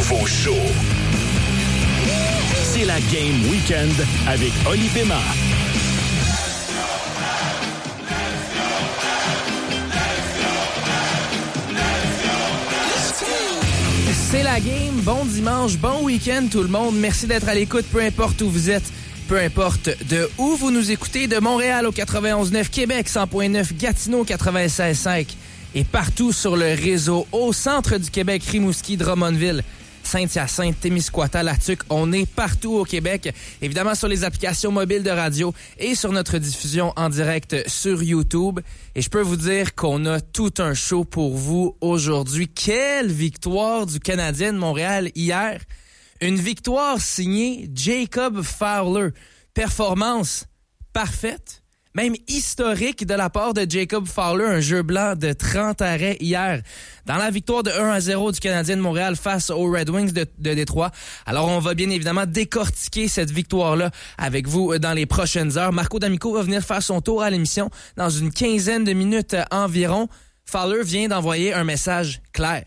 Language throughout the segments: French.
nouveau show. C'est la Game Weekend avec Oli Pema. C'est la game. Bon dimanche, bon week-end tout le monde. Merci d'être à l'écoute, peu importe où vous êtes, peu importe de où vous nous écoutez, de Montréal au 91.9, Québec 100.9, Gatineau 96.5 et partout sur le réseau au centre du Québec, Rimouski, Drummondville, Saint-Hyacinthe, Témiscouata, Latuc. On est partout au Québec, évidemment sur les applications mobiles de radio et sur notre diffusion en direct sur YouTube. Et je peux vous dire qu'on a tout un show pour vous aujourd'hui. Quelle victoire du Canadien de Montréal hier! Une victoire signée Jacob Fowler. Performance parfaite, même historique de la part de Jacob Fowler. Un jeu blanc de 30 arrêts hier dans la victoire de 1-0 du Canadien de Montréal face aux Red Wings de Détroit. Alors, on va bien évidemment décortiquer cette victoire-là avec vous dans les prochaines heures. Marco D'Amico va venir faire son tour à l'émission dans une quinzaine de minutes environ. Fowler vient d'envoyer un message clair.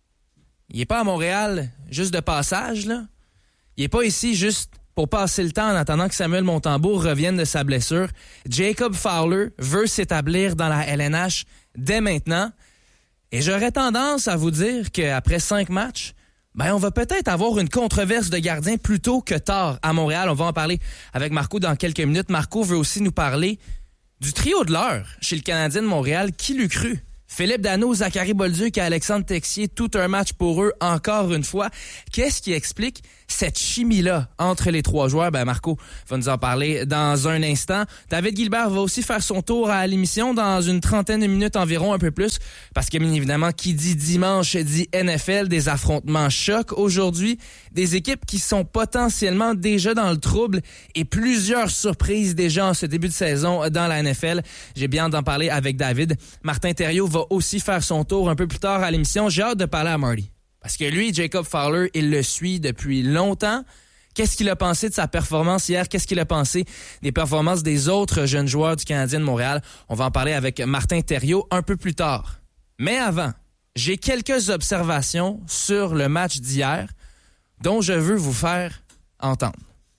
Il est pas à Montréal juste de passage, là. Il est pas ici juste pour passer le temps en attendant que Samuel Montembeault revienne de sa blessure. Jacob Fowler veut s'établir dans la LNH dès maintenant. Et j'aurais tendance à vous dire qu'après 5 matchs, on va peut-être avoir une controverse de gardien plus tôt que tard à Montréal. On va en parler avec Marco dans quelques minutes. Marco veut aussi nous parler du trio de l'heure chez le Canadien de Montréal. Qui l'eût cru? Philippe Danault, Zachary Bolduc et Alexandre Texier, tout un match pour eux, encore une fois. Qu'est-ce qui explique cette chimie-là entre les trois joueurs? Marco va nous en parler dans un instant. David Gilbert va aussi faire son tour à l'émission dans une trentaine de minutes environ, un peu plus, parce que bien évidemment, qui dit dimanche dit NFL, des affrontements chocs aujourd'hui, des équipes qui sont potentiellement déjà dans le trouble et plusieurs surprises déjà en ce début de saison dans la NFL. J'ai bien hâte d'en parler avec David. Martin Thériault va aussi faire son tour un peu plus tard à l'émission. J'ai hâte de parler à Marty. Parce que lui, Jacob Fowler, il le suit depuis longtemps. Qu'est-ce qu'il a pensé de sa performance hier? Qu'est-ce qu'il a pensé des performances des autres jeunes joueurs du Canadien de Montréal? On va en parler avec Martin Thériault un peu plus tard. Mais avant, j'ai quelques observations sur le match d'hier dont je veux vous faire entendre.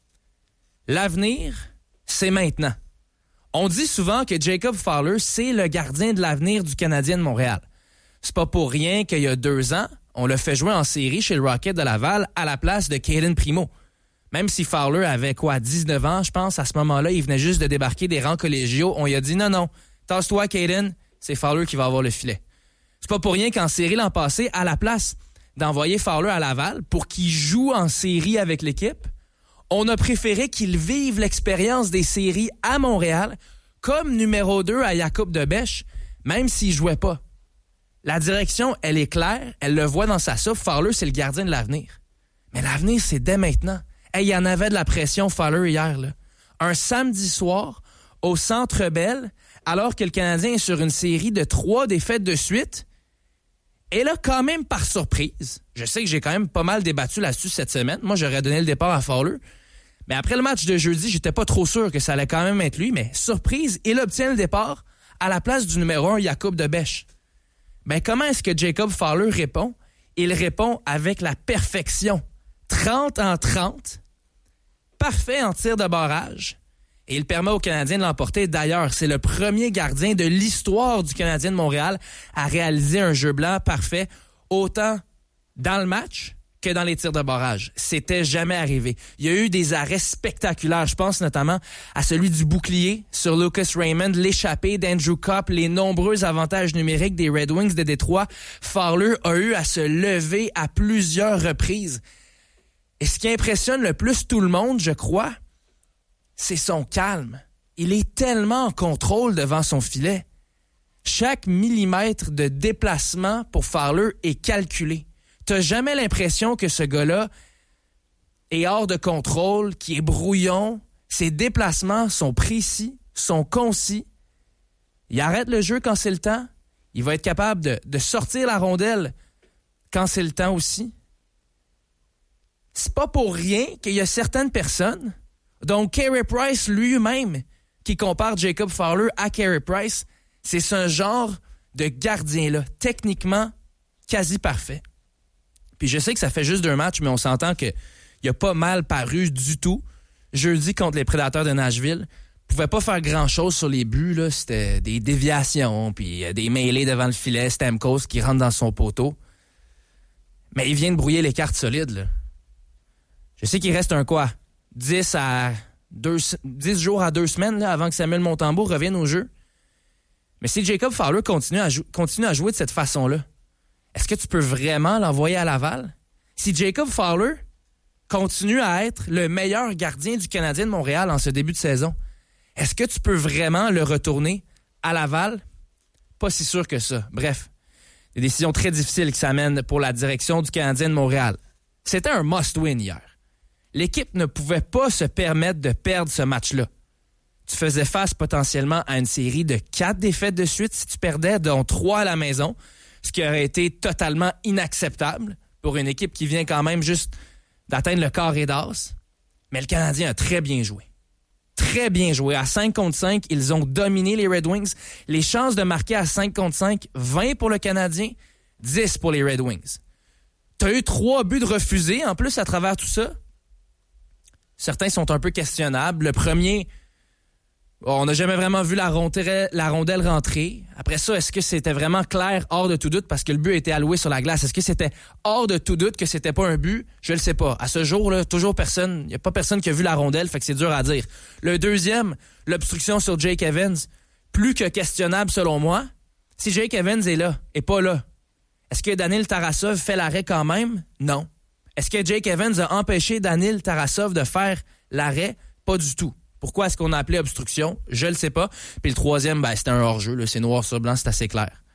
L'avenir, c'est maintenant. On dit souvent que Jacob Fowler, c'est le gardien de l'avenir du Canadien de Montréal. C'est pas pour rien qu'il y a 2 ans, on l'a fait jouer en série chez le Rocket de Laval à la place de Cayden Primo. Même si Fowler avait 19 ans, je pense, à ce moment-là, il venait juste de débarquer des rangs collégiaux. On lui a dit non, tasse-toi Cayden, c'est Fowler qui va avoir le filet. C'est pas pour rien qu'en série l'an passé, à la place d'envoyer Fowler à Laval pour qu'il joue en série avec l'équipe, on a préféré qu'il vive l'expérience des séries à Montréal comme numéro 2 à Jakub de Bech, même s'il jouait pas. La direction, elle est claire, elle le voit dans sa soupe. Fowler, c'est le gardien de l'avenir. Mais l'avenir, c'est dès maintenant. Il y en avait de la pression, Fowler, hier, là. Un samedi soir, au Centre Bell, alors que le Canadien est sur une série de 3 défaites de suite. Et là, quand même, par surprise, je sais que j'ai quand même pas mal débattu là-dessus cette semaine. Moi, j'aurais donné le départ à Fowler. Mais après le match de jeudi, j'étais pas trop sûr que ça allait quand même être lui. Mais surprise, il obtient le départ à la place du numéro 1, Jakub de Bech. Comment est-ce que Jacob Fowler répond? Il répond avec la perfection. 30 en 30. Parfait en tir de barrage. Et il permet aux Canadiens de l'emporter. D'ailleurs, c'est le premier gardien de l'histoire du Canadien de Montréal à réaliser un jeu blanc parfait, autant dans le match que dans les tirs de barrage. C'était jamais arrivé. Il y a eu des arrêts spectaculaires. Je pense notamment à celui du bouclier sur Lucas Raymond, l'échappée d'Andrew Copp, les nombreux avantages numériques des Red Wings de Détroit. Fowler a eu à se lever à plusieurs reprises. Et ce qui impressionne le plus tout le monde, je crois, c'est son calme. Il est tellement en contrôle devant son filet. Chaque millimètre de déplacement pour Fowler est calculé. T'as jamais l'impression que ce gars-là est hors de contrôle, qu'il est brouillon. Ses déplacements sont précis, sont concis. Il arrête le jeu quand c'est le temps. Il va être capable de sortir la rondelle quand c'est le temps aussi. C'est pas pour rien qu'il y a certaines personnes, dont Carey Price lui-même, qui compare Jacob Fowler à Carey Price. C'est ce genre de gardien-là, techniquement quasi parfait. Puis je sais que ça fait juste 2 matchs, mais on s'entend qu'il a pas mal paru du tout. Jeudi contre les Prédateurs de Nashville, il pouvait pas faire grand-chose sur les buts. Là. C'était des déviations, puis des mêlées devant le filet, Stamkos qui rentre dans son poteau. Mais il vient de brouiller les cartes solides. Là. Je sais qu'il reste 10 jours à 2 semaines là, avant que Samuel Montembeault revienne au jeu. Mais si Jacob Fowler continue à jouer de cette façon-là, est-ce que tu peux vraiment l'envoyer à Laval? Si Jacob Fowler continue à être le meilleur gardien du Canadien de Montréal en ce début de saison, est-ce que tu peux vraiment le retourner à Laval? Pas si sûr que ça. Bref, des décisions très difficiles qui s'amènent pour la direction du Canadien de Montréal. C'était un must-win hier. L'équipe ne pouvait pas se permettre de perdre ce match-là. Tu faisais face potentiellement à une série de 4 défaites de suite si tu perdais, dont 3 à la maison, ce qui aurait été totalement inacceptable pour une équipe qui vient quand même juste d'atteindre le carré d'as. Mais le Canadien a très bien joué. Très bien joué. À 5 contre 5, ils ont dominé les Red Wings. Les chances de marquer à 5 contre 5, 20 pour le Canadien, 10 pour les Red Wings. Tu as eu 3 buts de refusés en plus à travers tout ça. Certains sont un peu questionnables. Le premier, on n'a jamais vraiment vu la rondelle rentrer. Après ça, est-ce que c'était vraiment clair, hors de tout doute, parce que le but était alloué sur la glace? Est-ce que c'était hors de tout doute que c'était pas un but? Je le sais pas. À ce jour-là, toujours personne, il n'y a pas personne qui a vu la rondelle, fait que c'est dur à dire. Le deuxième, l'obstruction sur Jake Evans, plus que questionnable selon moi. Si Jake Evans est pas là, est-ce que Daniil Tarasov fait l'arrêt quand même? Non. Est-ce que Jake Evans a empêché Daniil Tarasov de faire l'arrêt? Pas du tout. Pourquoi est-ce qu'on a appelé obstruction? Je le sais pas. Puis le troisième, c'était un hors-jeu. Là. C'est noir sur blanc, c'est assez clair.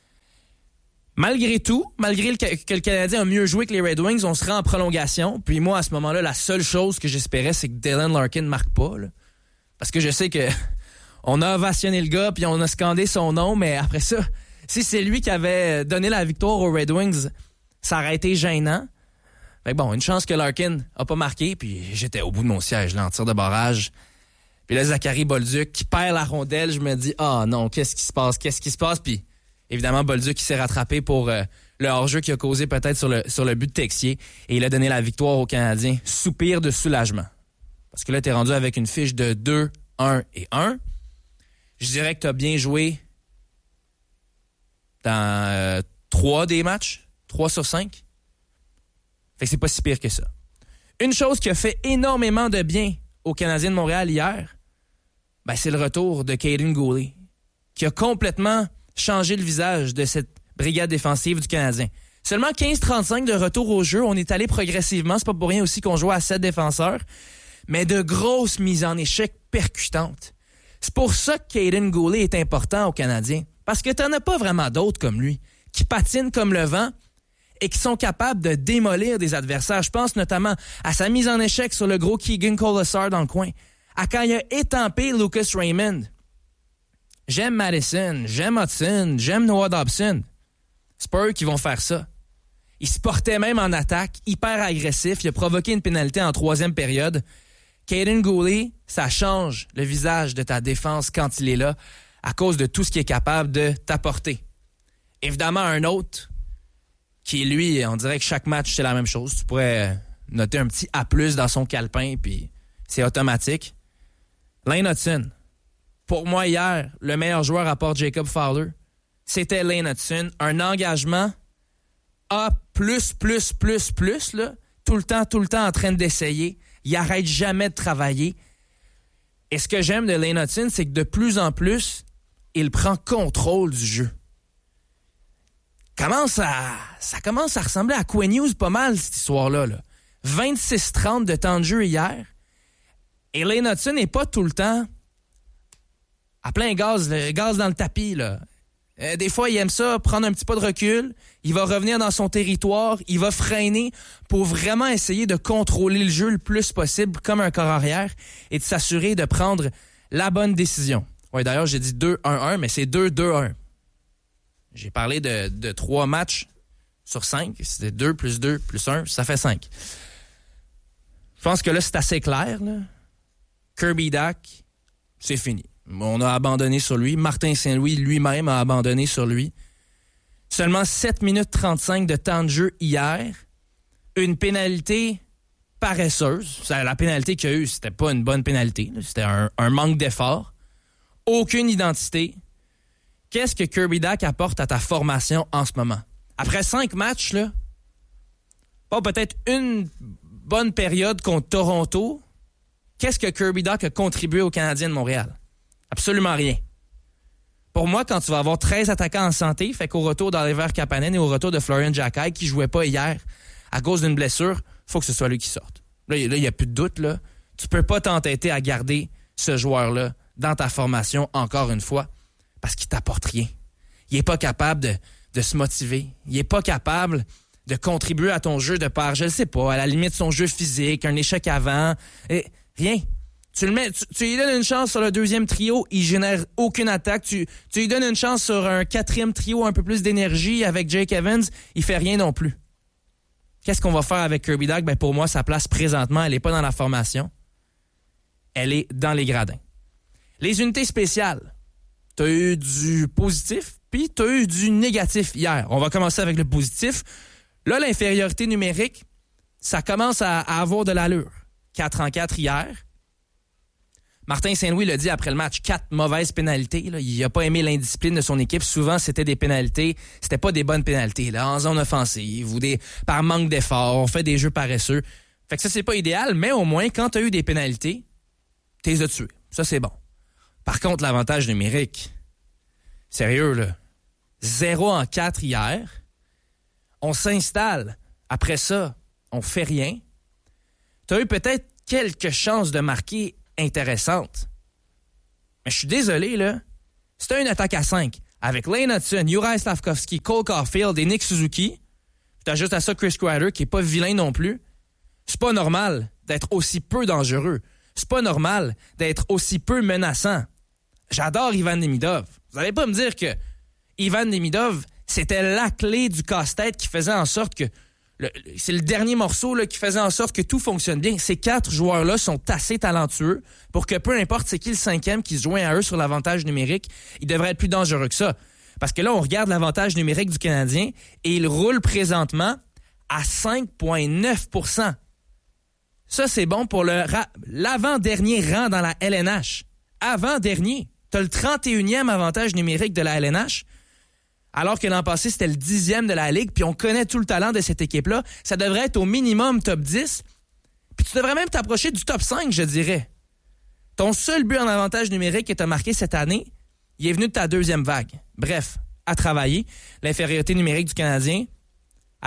Malgré tout, malgré que le Canadien a mieux joué que les Red Wings, on se rend en prolongation. Puis moi, à ce moment-là, la seule chose que j'espérais, c'est que Dylan Larkin ne marque pas. Là. Parce que je sais que on a ovationné le gars, puis on a scandé son nom, mais après ça, si c'est lui qui avait donné la victoire aux Red Wings, ça aurait été gênant. Fait que bon, une chance que Larkin a pas marqué, puis j'étais au bout de mon siège, là, en tir de barrage. Puis là, Zachary Bolduc qui perd la rondelle, je me dis, non, qu'est-ce qui se passe? Puis évidemment, Bolduc qui s'est rattrapé pour le hors-jeu qui a causé peut-être sur le but de Texier. Et il a donné la victoire aux Canadiens. Soupir de soulagement. Parce que là, t'es rendu avec une fiche de 2, 1 et 1. Je dirais que t'as bien joué dans 3 des matchs. 3 sur 5. Fait que c'est pas si pire que ça. Une chose qui a fait énormément de bien aux Canadiens de Montréal hier, c'est le retour de Kaiden Guhle, qui a complètement changé le visage de cette brigade défensive du Canadien. Seulement 15-35 de retour au jeu, on est allé progressivement, c'est pas pour rien aussi qu'on jouait à 7 défenseurs, mais de grosses mises en échec percutantes. C'est pour ça que Kaiden Guhle est important aux Canadiens, parce que t'en as pas vraiment d'autres comme lui, qui patinent comme le vent et qui sont capables de démolir des adversaires. Je pense notamment à sa mise en échec sur le gros Keegan Colasar dans le coin, à quand il a étampé Lucas Raymond. J'aime Madison, j'aime Hudson, j'aime Noah Dobson. C'est pas eux qui vont faire ça. Il se portait même en attaque, hyper agressif. Il a provoqué une pénalité en 3e période. Kaiden Guhle, ça change le visage de ta défense quand il est là, à cause de tout ce qu'il est capable de t'apporter. Évidemment, un autre qui, lui, on dirait que chaque match, c'est la même chose. Tu pourrais noter un petit A+ dans son calepin, puis c'est automatique. Lane Hutson. Pour moi, hier, le meilleur joueur à part Jacob Fowler, c'était Lane Hutson. Un engagement A++++, là, tout le temps en train d'essayer. Il arrête jamais de travailler. Et ce que j'aime de Lane Hutson, c'est que de plus en plus, il prend contrôle du jeu. Ça commence à ressembler à Quinn Hughes pas mal, cette histoire-là. Là. 26-30 de temps de jeu hier. Et Lane Hutson n'est pas tout le temps à plein gaz dans le tapis. Là. Des fois, il aime ça, prendre un petit pas de recul. Il va revenir dans son territoire. Il va freiner pour vraiment essayer de contrôler le jeu le plus possible comme un corps arrière et de s'assurer de prendre la bonne décision. Ouais, d'ailleurs, j'ai dit 2-1-1, mais c'est 2-2-1. J'ai parlé de 3 matchs sur 5. C'était 2 plus 2 plus 1, ça fait 5. Je pense que là, c'est assez clair. Là. Kirby Dach, c'est fini. On a abandonné sur lui. Martin Saint-Louis lui-même a abandonné sur lui. Seulement 7 minutes 35 de temps de jeu hier. une pénalité paresseuse. La pénalité qu'il y a eu, c'était pas une bonne pénalité. C'était un manque d'effort. Aucune identité. Qu'est-ce que Kirby Dach apporte à ta formation en ce moment? Après 5 matchs, là, pas peut-être une bonne période contre Toronto, qu'est-ce que Kirby Dach a contribué aux Canadiens de Montréal? Absolument rien. Pour moi, quand tu vas avoir 13 attaquants en santé, fait qu'au retour d'Oliver Kapanen et au retour de Florian Jacquet, qui jouait pas hier à cause d'une blessure, faut que ce soit lui qui sorte. Là, il n'y a plus de doute. Là. Tu peux pas t'entêter à garder ce joueur-là dans ta formation, encore une fois, parce qu'il t'apporte rien. Il est pas capable de se motiver. Il est pas capable de contribuer à ton jeu de par, je ne sais pas, à la limite son jeu physique, un échec avant, et rien. Tu lui donnes une chance sur le deuxième trio, il génère aucune attaque. Tu lui donnes une chance sur un quatrième trio, un peu plus d'énergie avec Jake Evans, il fait rien non plus. Qu'est-ce qu'on va faire avec Kirby Dach? Ben pour moi, sa place présentement, elle n'est pas dans la formation. Elle est dans les gradins. Les unités spéciales. Tu as eu du positif, puis tu as eu du négatif hier. On va commencer avec le positif. Là, l'infériorité numérique, ça commence à avoir de l'allure. 4-4 hier. Martin Saint-Louis l'a dit après le match, 4 mauvaises pénalités. Là. Il n'a pas aimé l'indiscipline de son équipe. Souvent, c'était des pénalités. C'était pas des bonnes pénalités. Là, en zone offensive ou par manque d'effort. On fait des jeux paresseux. Fait que ça, c'est pas idéal, mais au moins, quand tu as eu des pénalités, tu les as tués. Ça, c'est bon. Par contre, l'avantage numérique, sérieux, là, 0-4 hier. On s'installe. Après ça, on fait rien. Tu as eu peut-être quelques chances de marquer intéressantes. Mais je suis désolé, là. C'était une attaque à 5 avec Lane Hudson, Juraj Slafkovský, Cole Caulfield et Nick Suzuki. Tu ajoutes à ça Chris Kreider, qui est pas vilain non plus. C'est pas normal d'être aussi peu dangereux. C'est pas normal d'être aussi peu menaçant. J'adore Ivan Demidov. Vous allez pas me dire que Ivan Demidov, c'était la clé du casse-tête qui faisait en sorte que c'est le dernier morceau là, qui faisait en sorte que tout fonctionne bien. Ces 4 joueurs-là sont assez talentueux pour que peu importe c'est qui le 5e qui se joint à eux sur l'avantage numérique, il devrait être plus dangereux que ça. Parce que là, on regarde l'avantage numérique du Canadien et il roule présentement à 5,9 %. Ça, c'est bon pour l'avant-dernier rang dans la LNH. Avant-dernier. Tu as le 31e avantage numérique de la LNH. Alors que l'an passé, c'était le 10e de la Ligue, puis on connaît tout le talent de cette équipe-là. Ça devrait être au minimum top 10. Puis tu devrais même t'approcher du top 5, je dirais. Ton seul but en avantage numérique que tu as marqué cette année, il est venu de ta deuxième vague. Bref, à travailler. L'infériorité numérique du Canadien, à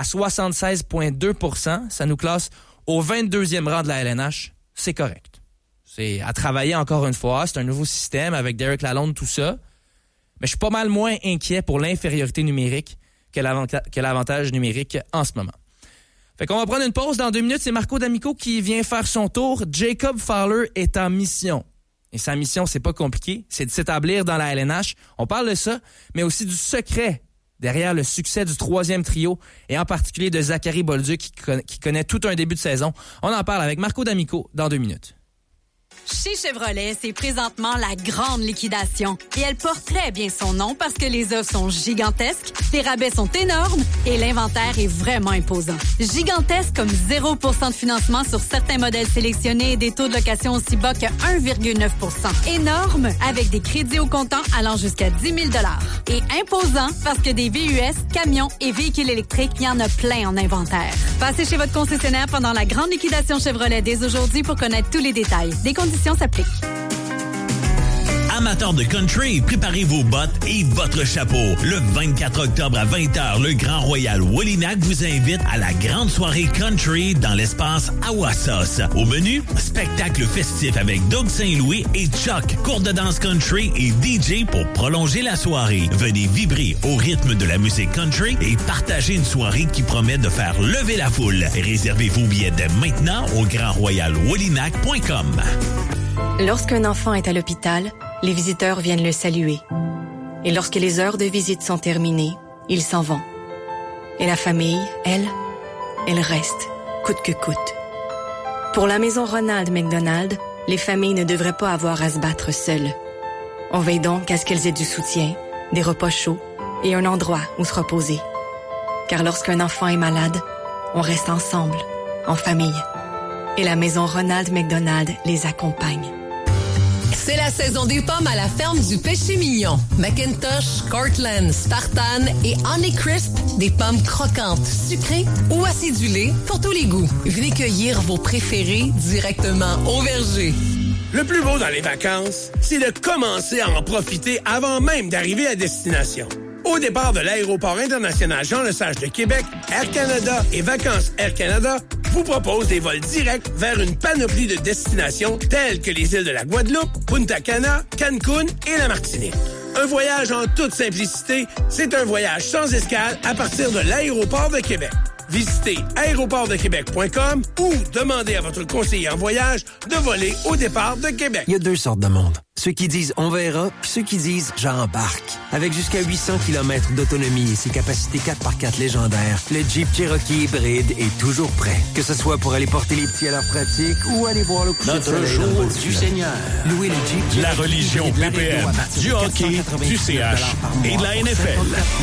76,2 %, ça nous classe au 22e rang de la LNH. C'est correct. C'est à travailler encore une fois. C'est un nouveau système avec Derek Lalonde, tout ça. Mais je suis pas mal moins inquiet pour l'infériorité numérique que l'avantage numérique en ce moment. Fait qu'on va prendre une pause. Dans 2 minutes, c'est Marco D'Amico qui vient faire son tour. Jacob Fowler est en mission. Et sa mission, c'est pas compliqué. C'est de s'établir dans la LNH. On parle de ça, mais aussi du secret derrière le succès du 3e trio et en particulier de Zachary Bolduc qui connaît tout un début de saison. On en parle avec Marco D'Amico dans 2 minutes. Chez Chevrolet, c'est présentement la grande liquidation. Et elle porte très bien son nom parce que les offres sont gigantesques, les rabais sont énormes et l'inventaire est vraiment imposant. Gigantesque comme 0% de financement sur certains modèles sélectionnés et des taux de location aussi bas que 1,9 %. Énorme avec des crédits au comptant allant jusqu'à 10 000 $. Et imposant parce que des VUS, camions et véhicules électriques, il y en a plein en inventaire. Passez chez votre concessionnaire pendant la grande liquidation Chevrolet dès aujourd'hui pour connaître tous les détails. Des conditions s'appliquent. Amateurs de country, préparez vos bottes et votre chapeau. Le 24 octobre à 20h, le Grand Royal Wolinak vous invite à la grande soirée country dans l'espace Awassos. Au menu, spectacle festif avec Doug Saint-Louis et Chuck, cours de danse country et DJ pour prolonger la soirée. Venez vibrer au rythme de la musique country et partager une soirée qui promet de faire lever la foule. Réservez vos billets dès maintenant au grandroyalwolinac.com. Lorsqu'un enfant est à l'hôpital, les visiteurs viennent le saluer. Et lorsque les heures de visite sont terminées, ils s'en vont. Et la famille, elle reste, coûte que coûte. Pour la maison Ronald McDonald, les familles ne devraient pas avoir à se battre seules. On veille donc à ce qu'elles aient du soutien, des repas chauds et un endroit où se reposer. Car lorsqu'un enfant est malade, on reste ensemble, en famille. Et la maison Ronald McDonald les accompagne. C'est la saison des pommes à la ferme du Péché Mignon. McIntosh, Cortland, Spartan et Honeycrisp, des pommes croquantes, sucrées ou acidulées pour tous les goûts. Venez cueillir vos préférés directement au verger. Le plus beau dans les vacances, c'est de commencer à en profiter avant même d'arriver à destination. Au départ de l'aéroport international Jean-Lesage de Québec, Air Canada et Vacances Air Canada vous proposent des vols directs vers une panoplie de destinations telles que les îles de la Guadeloupe, Punta Cana, Cancun et la Martinique. Un voyage en toute simplicité, c'est un voyage sans escale à partir de l'aéroport de Québec. Visitez aéroportdequebec.com ou demandez à votre conseiller en voyage de voler au départ de Québec. Il y a deux sortes de monde. Ceux qui disent « on verra » puis ceux qui disent « j'embarque ». Avec jusqu'à 800 km d'autonomie et ses capacités 4x4 légendaires, le Jeep Cherokee hybride est toujours prêt. Que ce soit pour aller porter les petits à leur pratique ou aller voir le coucher de soleil Notre jour du Seigneur. Louer le Jeep Cherokee La religion PPM, du hockey, du CH et de la NFL.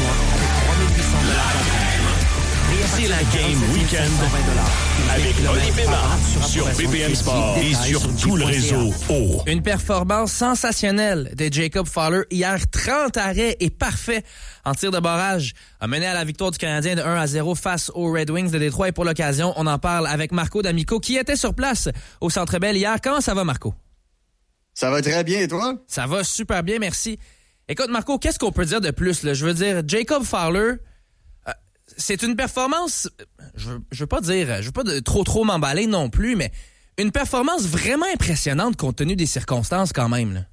C'est la Game Weekend avec Oli Bémard sur BPM Sport et sur tout le réseau O. Une performance sensationnelle de Jacob Fowler hier. 30 arrêts et parfait en tir de barrage a mené à la victoire du Canadien de 1-0 face aux Red Wings de Détroit. Et pour l'occasion, on en parle avec Marco D'Amico qui était sur place au Centre Bell hier. Comment ça va, Marco? Ça va très bien, et toi? Ça va super bien, merci. Écoute, Marco, qu'est-ce qu'on peut dire de plus, là? Je veux dire, Jacob Fowler... c'est une performance, je veux pas trop m'emballer non plus, mais une performance vraiment impressionnante compte tenu des circonstances quand même.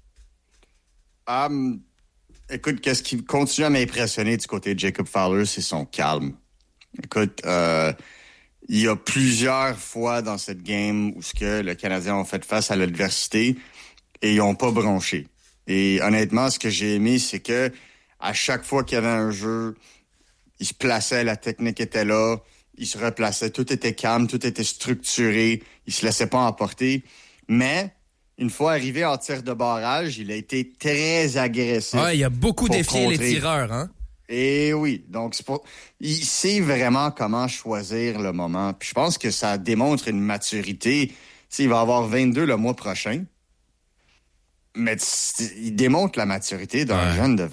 Là. Écoute, qu'est-ce qui continue à m'impressionner du côté de Jacob Fowler, c'est son calme. Écoute, il y a plusieurs fois dans cette game où le Canadien ont fait face à l'adversité et ils n'ont pas bronché. Et honnêtement, ce que j'ai aimé, c'est que à chaque fois qu'il y avait un jeu... il se plaçait, la technique était là, il se replaçait, tout était calme, tout était structuré, il se laissait pas emporter. Mais, une fois arrivé en tir de barrage, il a été très agressif. Ouais, il a beaucoup défié les tireurs, hein? Et oui, donc il sait vraiment comment choisir le moment. Puis je pense que ça démontre une maturité. T'sais, il va avoir 22 le mois prochain. Mais il démontre la maturité d'un jeune de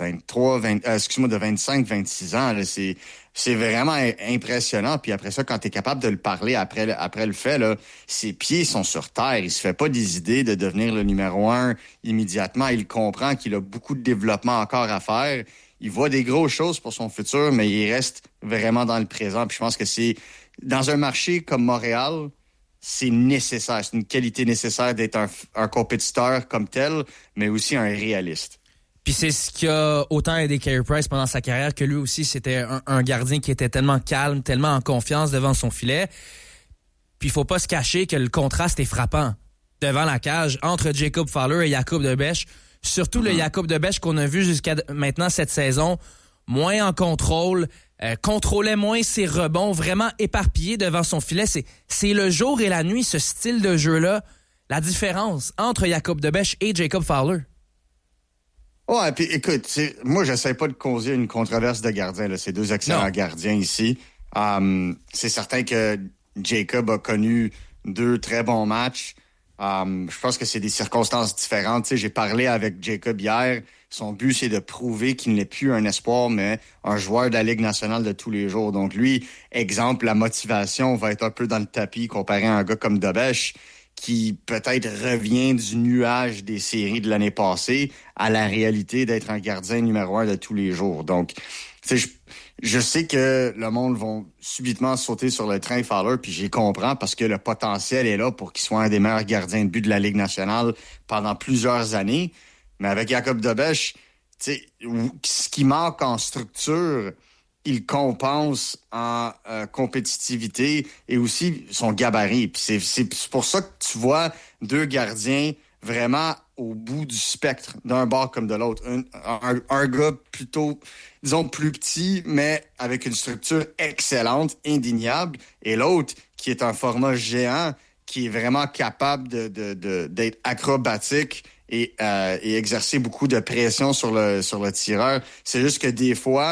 25, 26 ans. Là, c'est vraiment impressionnant. Puis après ça, quand tu es capable de le parler après le fait, là, ses pieds sont sur terre. Il se fait pas des idées de devenir le numéro 1 immédiatement. Il comprend qu'il a beaucoup de développement encore à faire. Il voit des grosses choses pour son futur, mais il reste vraiment dans le présent. Puis je pense que c'est dans un marché comme Montréal... c'est nécessaire, c'est une qualité nécessaire d'être un compétiteur comme tel, mais aussi un réaliste. Puis c'est ce qui a autant aidé Carey Price pendant sa carrière, que lui aussi, c'était un gardien qui était tellement calme, tellement en confiance devant son filet. Puis il faut pas se cacher que le contraste est frappant devant la cage entre Jacob Fowler et Jakub Dobeš. Surtout le Jakub Dobeš qu'on a vu jusqu'à maintenant cette saison, moins en contrôle, contrôlait moins ses rebonds, vraiment éparpillé devant son filet. C'est le jour et la nuit, ce style de jeu-là, la différence entre Jakub Dobeš et Jacob Fowler. Ouais, puis écoute, moi, j'essaie pas de causer une controverse de gardiens. Là. C'est deux excellents gardiens ici. C'est certain que Jacob a connu 2 très bons matchs. Je pense que c'est des circonstances différentes. Tu sais, j'ai parlé avec Jacob hier. Son but, c'est de prouver qu'il n'est plus un espoir, mais un joueur de la Ligue nationale de tous les jours. Donc lui, exemple, la motivation va être un peu dans le tapis comparé à un gars comme Dobeš, qui peut-être revient du nuage des séries de l'année passée à la réalité d'être un gardien numéro 1 de tous les jours. Donc, tu sais, je sais que le monde va subitement sauter sur le train Fowler, puis j'y comprends parce que le potentiel est là pour qu'il soit un des meilleurs gardiens de but de la Ligue nationale pendant plusieurs années. Mais avec Jakub Dobeš, tu sais, ce qui manque en structure, il compense en compétitivité et aussi son gabarit. Puis c'est pour ça que tu vois 2 gardiens vraiment au bout du spectre, d'un bord comme de l'autre. Un gars plutôt, disons, plus petit, mais avec une structure excellente, indéniable, et l'autre qui est un format géant, qui est vraiment capable d'être acrobatique et exercer beaucoup de pression sur le tireur. C'est juste que des fois,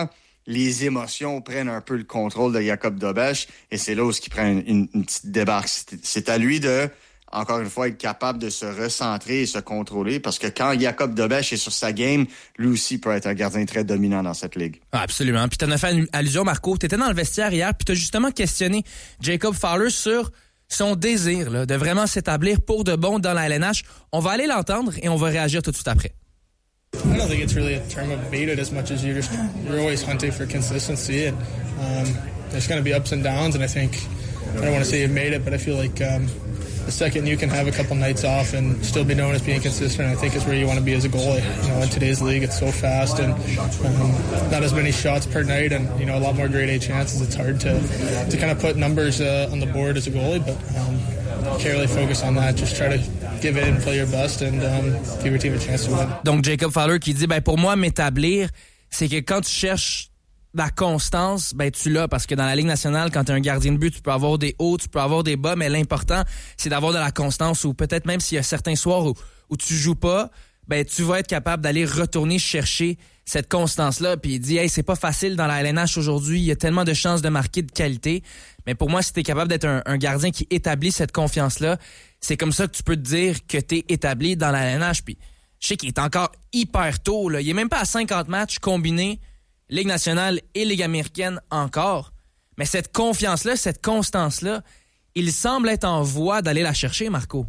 les émotions prennent un peu le contrôle de Jakub Dobeš et c'est là où il prend une petite débarque. C'est à lui de, encore une fois, être capable de se recentrer et se contrôler parce que quand Jakub Dobeš est sur sa game, lui aussi peut être un gardien très dominant dans cette ligue. Ah, absolument. Puis t'en as fait allusion, Marco. T'étais dans le vestiaire hier puis t'as justement questionné Jacob Fowler sur son désir là, de vraiment s'établir pour de bon dans la LNH. On va aller l'entendre et on va réagir tout de suite après. I don't think it's really a term of baited as much as you're always hunting for consistency, and there's going to be ups and downs. And I think I don't want to say you've made it, but I feel like the second you can have a couple nights off and still be known as being consistent, I think is where you want to be as a goalie. You know, in today's league, it's so fast and not as many shots per night, and you know, a lot more grade A chances. It's hard to kind of put numbers on the board as a goalie, but can't really focus on that. Just try to give it and play your best and give your team a chance to win. Donc Jacob Fowler qui dit pour moi m'établir, c'est que quand tu cherches la constance, tu l'as parce que dans la Ligue nationale, quand tu es un gardien de but, tu peux avoir des hauts, tu peux avoir des bas, mais l'important c'est d'avoir de la constance ou peut-être même s'il y a certains soirs où tu joues pas, tu vas être capable d'aller retourner chercher cette constance-là. Puis il dit, c'est pas facile dans la LNH aujourd'hui, il y a tellement de chances de marquer de qualité. Mais pour moi, si t'es capable d'être un gardien qui établit cette confiance-là, c'est comme ça que tu peux te dire que t'es établi dans la LNH. Puis je sais qu'il est encore hyper tôt, là. Il est même pas à 50 matchs combinés, Ligue nationale et Ligue américaine encore. Mais cette confiance-là, cette constance-là, il semble être en voie d'aller la chercher, Marco.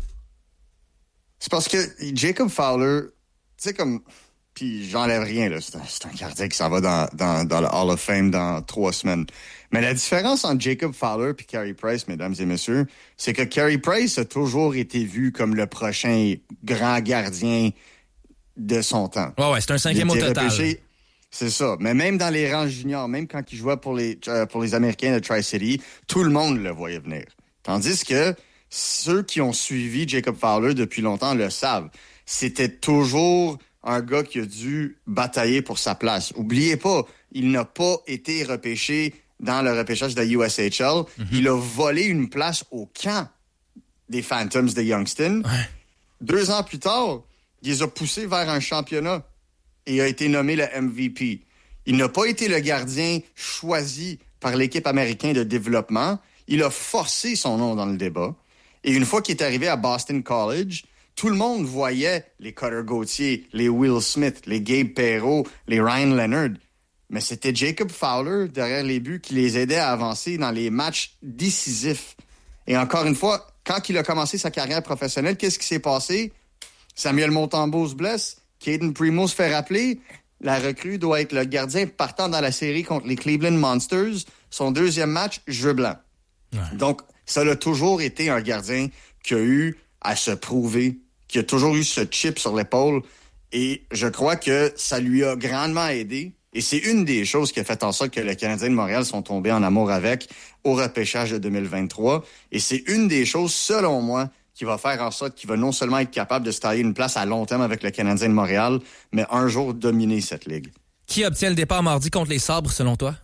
C'est parce que Jacob Fowler, tu sais, comme... Puis j'enlève rien, là. C'est un gardien qui s'en va dans le Hall of Fame dans 3 semaines. Mais la différence entre Jacob Fowler et Carey Price, mesdames et messieurs, c'est que Carey Price a toujours été vu comme le prochain grand gardien de son temps. Ouais, c'est un 5e au total. C'est ça. Mais même dans les rangs juniors, même quand il jouait pour les Américains de Tri-City, tout le monde le voyait venir. Tandis que ceux qui ont suivi Jacob Fowler depuis longtemps le savent. C'était toujours un gars qui a dû batailler pour sa place. Oubliez pas, il n'a pas été repêché dans le repêchage de la USHL. Mm-hmm. Il a volé une place au camp des Phantoms de Youngstown. Ouais. 2 ans plus tard, il les a poussés vers un championnat et a été nommé le MVP. Il n'a pas été le gardien choisi par l'équipe américaine de développement. Il a forcé son nom dans le débat. Et une fois qu'il est arrivé à Boston College, tout le monde voyait les Cutter Gauthier, les Will Smith, les Gabe Perreault, les Ryan Leonard. Mais c'était Jacob Fowler, derrière les buts, qui les aidait à avancer dans les matchs décisifs. Et encore une fois, quand il a commencé sa carrière professionnelle, qu'est-ce qui s'est passé? Samuel Montembeault se blesse, Caden Primo se fait rappeler. La recrue doit être le gardien partant dans la série contre les Cleveland Monsters. Son 2e match, jeu blanc. Ouais. Donc, ça a toujours été un gardien qui a eu à se prouver, qui a toujours eu ce chip sur l'épaule. Et je crois que ça lui a grandement aidé. Et c'est une des choses qui a fait en sorte que les Canadiens de Montréal sont tombés en amour avec au repêchage de 2023. Et c'est une des choses, selon moi, qui va faire en sorte qu'il va non seulement être capable de se tailler une place à long terme avec le Canadien de Montréal, mais un jour dominer cette ligue. Qui obtient le départ mardi contre les Sabres, selon toi?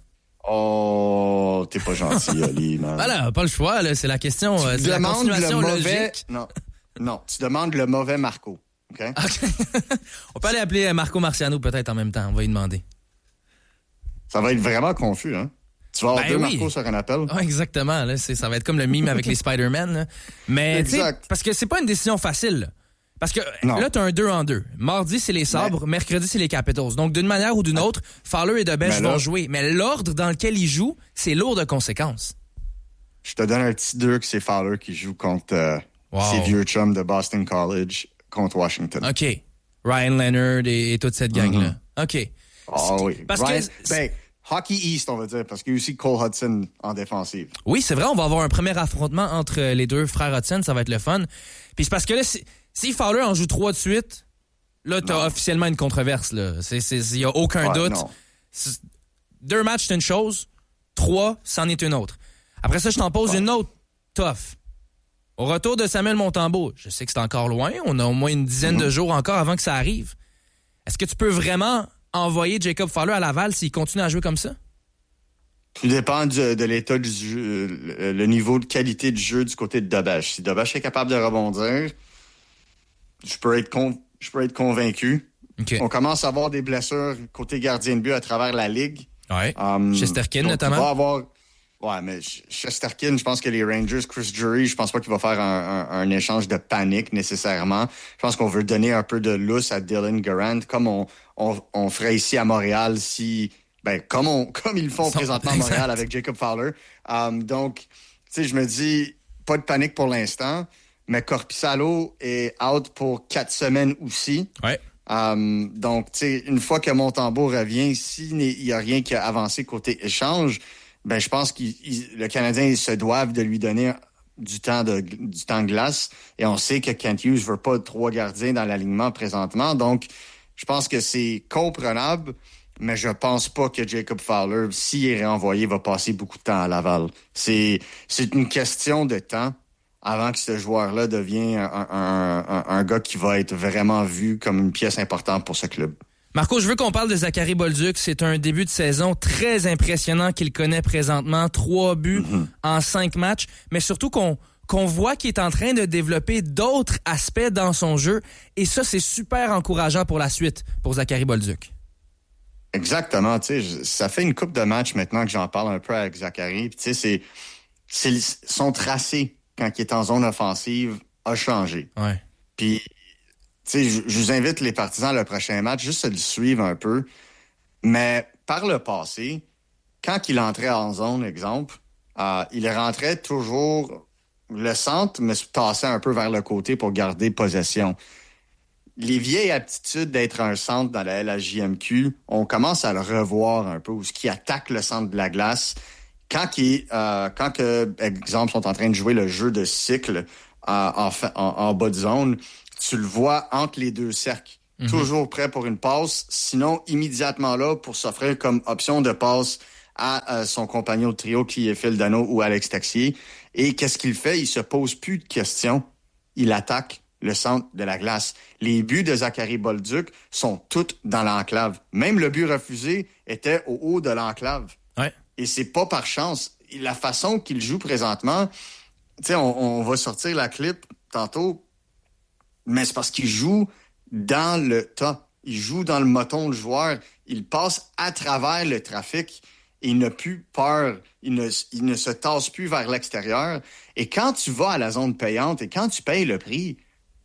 Oh, t'es pas gentil, Oli, man. Voilà, pas le choix, là, c'est la question. Tu c'est la continuation logique. Non, tu demandes le mauvais Marco. OK? On peut aller appeler Marco Marciano peut-être en même temps. On va lui demander. Ça va être vraiment confus, hein? Tu vas avoir 2 Marco sur un appel. Ouais, exactement. Là, ça va être comme le mime avec les Spider-Man. Là. Mais parce que c'est pas une décision facile. Là. Parce que là, t'as un 2-en-2. Mardi, c'est les Sabres. Mercredi, c'est les Capitals. Donc, d'une manière ou d'une autre, Fowler et Dobeš vont jouer. Mais l'ordre dans lequel ils jouent, c'est lourd de conséquences. Je te donne un petit 2 que c'est Fowler qui joue contre ses vieux chums de Boston College contre Washington. OK. Ryan Leonard et toute cette gang-là. OK. Ah oui. Parce que... Hockey East, on va dire, parce qu'il y a aussi Cole Hudson en défensive. Oui, c'est vrai, on va avoir un premier affrontement entre les 2 frères Hudson, ça va être le fun. Puis c'est parce que là, si Fowler en joue 3 de suite, là, t'as officiellement une controverse, là. Il y a aucun doute. 2 matchs, c'est une chose. 3, c'en est une autre. Après ça, je t'en pose une autre tough. Au retour de Samuel Montembeault, je sais que c'est encore loin, on a au moins une dizaine de jours encore avant que ça arrive. Est-ce que tu peux vraiment envoyer Jacob Fowler à Laval s'il continue à jouer comme ça? Tout dépend de l'état du jeu, le niveau de qualité du jeu du côté de Dobeš. Si Dobeš est capable de rebondir, je peux être convaincu. Okay. On commence à avoir des blessures côté gardien de but à travers la Ligue. Ouais. Shesterkin, notamment. Il va avoir... Ouais, mais Shesterkin, je pense que les Rangers, Chris Drury, je pense pas qu'il va faire un échange de panique nécessairement. Je pense qu'on veut donner un peu de lousse à Dylan Garand, comme on ferait ici à Montréal si... comme ils le font présentement à Montréal avec Jacob Fowler. Donc, tu sais, je me dis, pas de panique pour l'instant, mais Korpisalo est out pour 4 semaines aussi. Ouais. Donc, tu sais, une fois que Montembeault revient, s'il n'y a rien qui a avancé côté échange, je pense que le Canadien se doivent de lui donner du temps de glace. Et on sait que Kent Hughes veut pas 3 gardiens dans l'alignement présentement. Donc, je pense que c'est comprenable, mais je pense pas que Jacob Fowler, s'il est réenvoyé, va passer beaucoup de temps à Laval. C'est une question de temps avant que ce joueur-là devienne un gars qui va être vraiment vu comme une pièce importante pour ce club. Marco, je veux qu'on parle de Zachary Bolduc. C'est un début de saison très impressionnant qu'il connaît présentement. 3 buts en 5 matchs, mais surtout qu'on voit qu'il est en train de développer d'autres aspects dans son jeu. Et ça, c'est super encourageant pour la suite, pour Zachary Bolduc. Exactement. Tu sais, ça fait une couple de matchs maintenant que j'en parle un peu avec Zachary. Puis tu sais, c'est son tracé quand il est en zone offensive a changé. Ouais. Puis tu sais, je vous invite les partisans le prochain match juste à le suivre un peu. Mais par le passé, quand il entrait en zone, exemple, il rentrait toujours le centre, mais se tassait un peu vers le côté pour garder possession. Les vieilles aptitudes d'être un centre dans la LHJMQ, on commence à le revoir un peu, où ce qui attaque le centre de la glace. Quand exemple, sont en train de jouer le jeu de cycle en bas de zone, tu le vois entre les 2 cercles, toujours prêt pour une passe, sinon immédiatement là pour s'offrir comme option de passe à son compagnon de trio qui est Phil Danault ou Alex Texier. Et qu'est-ce qu'il fait? Il se pose plus de questions. Il attaque le centre de la glace. Les buts de Zachary Bolduc sont tous dans l'enclave. Même le but refusé était au haut de l'enclave. Ouais. Et c'est pas par chance. La façon qu'il joue présentement, tu sais, on va sortir la clip tantôt, mais c'est parce qu'il joue dans le tas. Il joue dans le moton de joueur. Il passe à travers le trafic. Il n'a plus peur. Il ne se tasse plus vers l'extérieur. Et quand tu vas à la zone payante et quand tu payes le prix,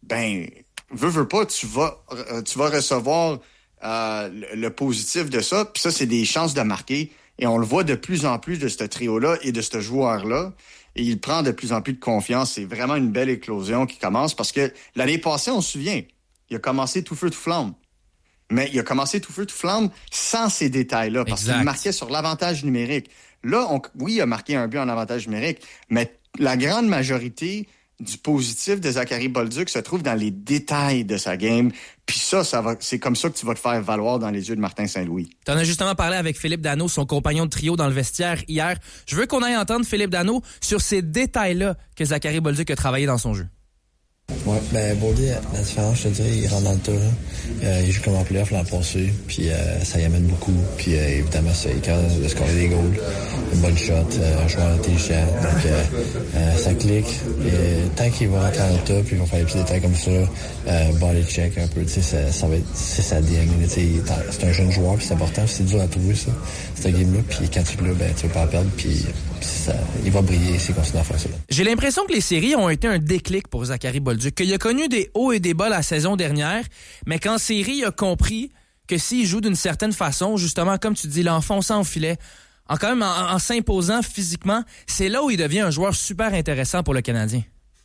veux pas, tu vas recevoir le positif de ça. Puis ça, c'est des chances de marquer. Et on le voit de plus en plus de ce trio-là et de ce joueur-là. Et il prend de plus en plus de confiance. C'est vraiment une belle éclosion qui commence parce que l'année passée, on se souvient, il a commencé tout feu, tout flamme. Mais il a commencé tout feu, tout flamme sans ces détails-là parce qu'il marquait sur l'avantage numérique. Là, oui, il a marqué un but en avantage numérique, mais la grande majorité du positif de Zachary Bolduc se trouve dans les détails de sa game. Puis c'est comme ça que tu vas te faire valoir dans les yeux de Martin Saint-Louis. Tu en as justement parlé avec Philippe Danault, son compagnon de trio dans le vestiaire hier. Je veux qu'on aille entendre Philippe Danault sur ces détails-là que Zachary Bolduc a travaillé dans son jeu. Ouais, Boldy, la différence, je te dirais, il rentre dans le tas. Il joue comme en playoff l'an passé, puis ça y amène beaucoup. Puis évidemment, c'est capable de scorer des goals, une bonne shot, un joueur intelligent. Donc, ça clique. Et tant qu'il va rentrer dans le tas, puis il va faire des petits détails comme ça, body check un peu, tu sais, c'est sa DM. C'est un jeune joueur, puis c'est important, c'est dur à trouver, ça, cette game-là. Puis quand tu l'as, tu vas pas la perdre, puis il va briller s'il continue à faire ça. J'ai l'impression que les séries ont été un déclic pour Zachary Bolduc, qu'il a connu des hauts et des bas la saison dernière, mais qu'en série, il a compris que s'il joue d'une certaine façon, justement, comme tu dis, l'enfonçant au filet, en s'imposant physiquement, c'est là où il devient un joueur super intéressant pour le Canadien.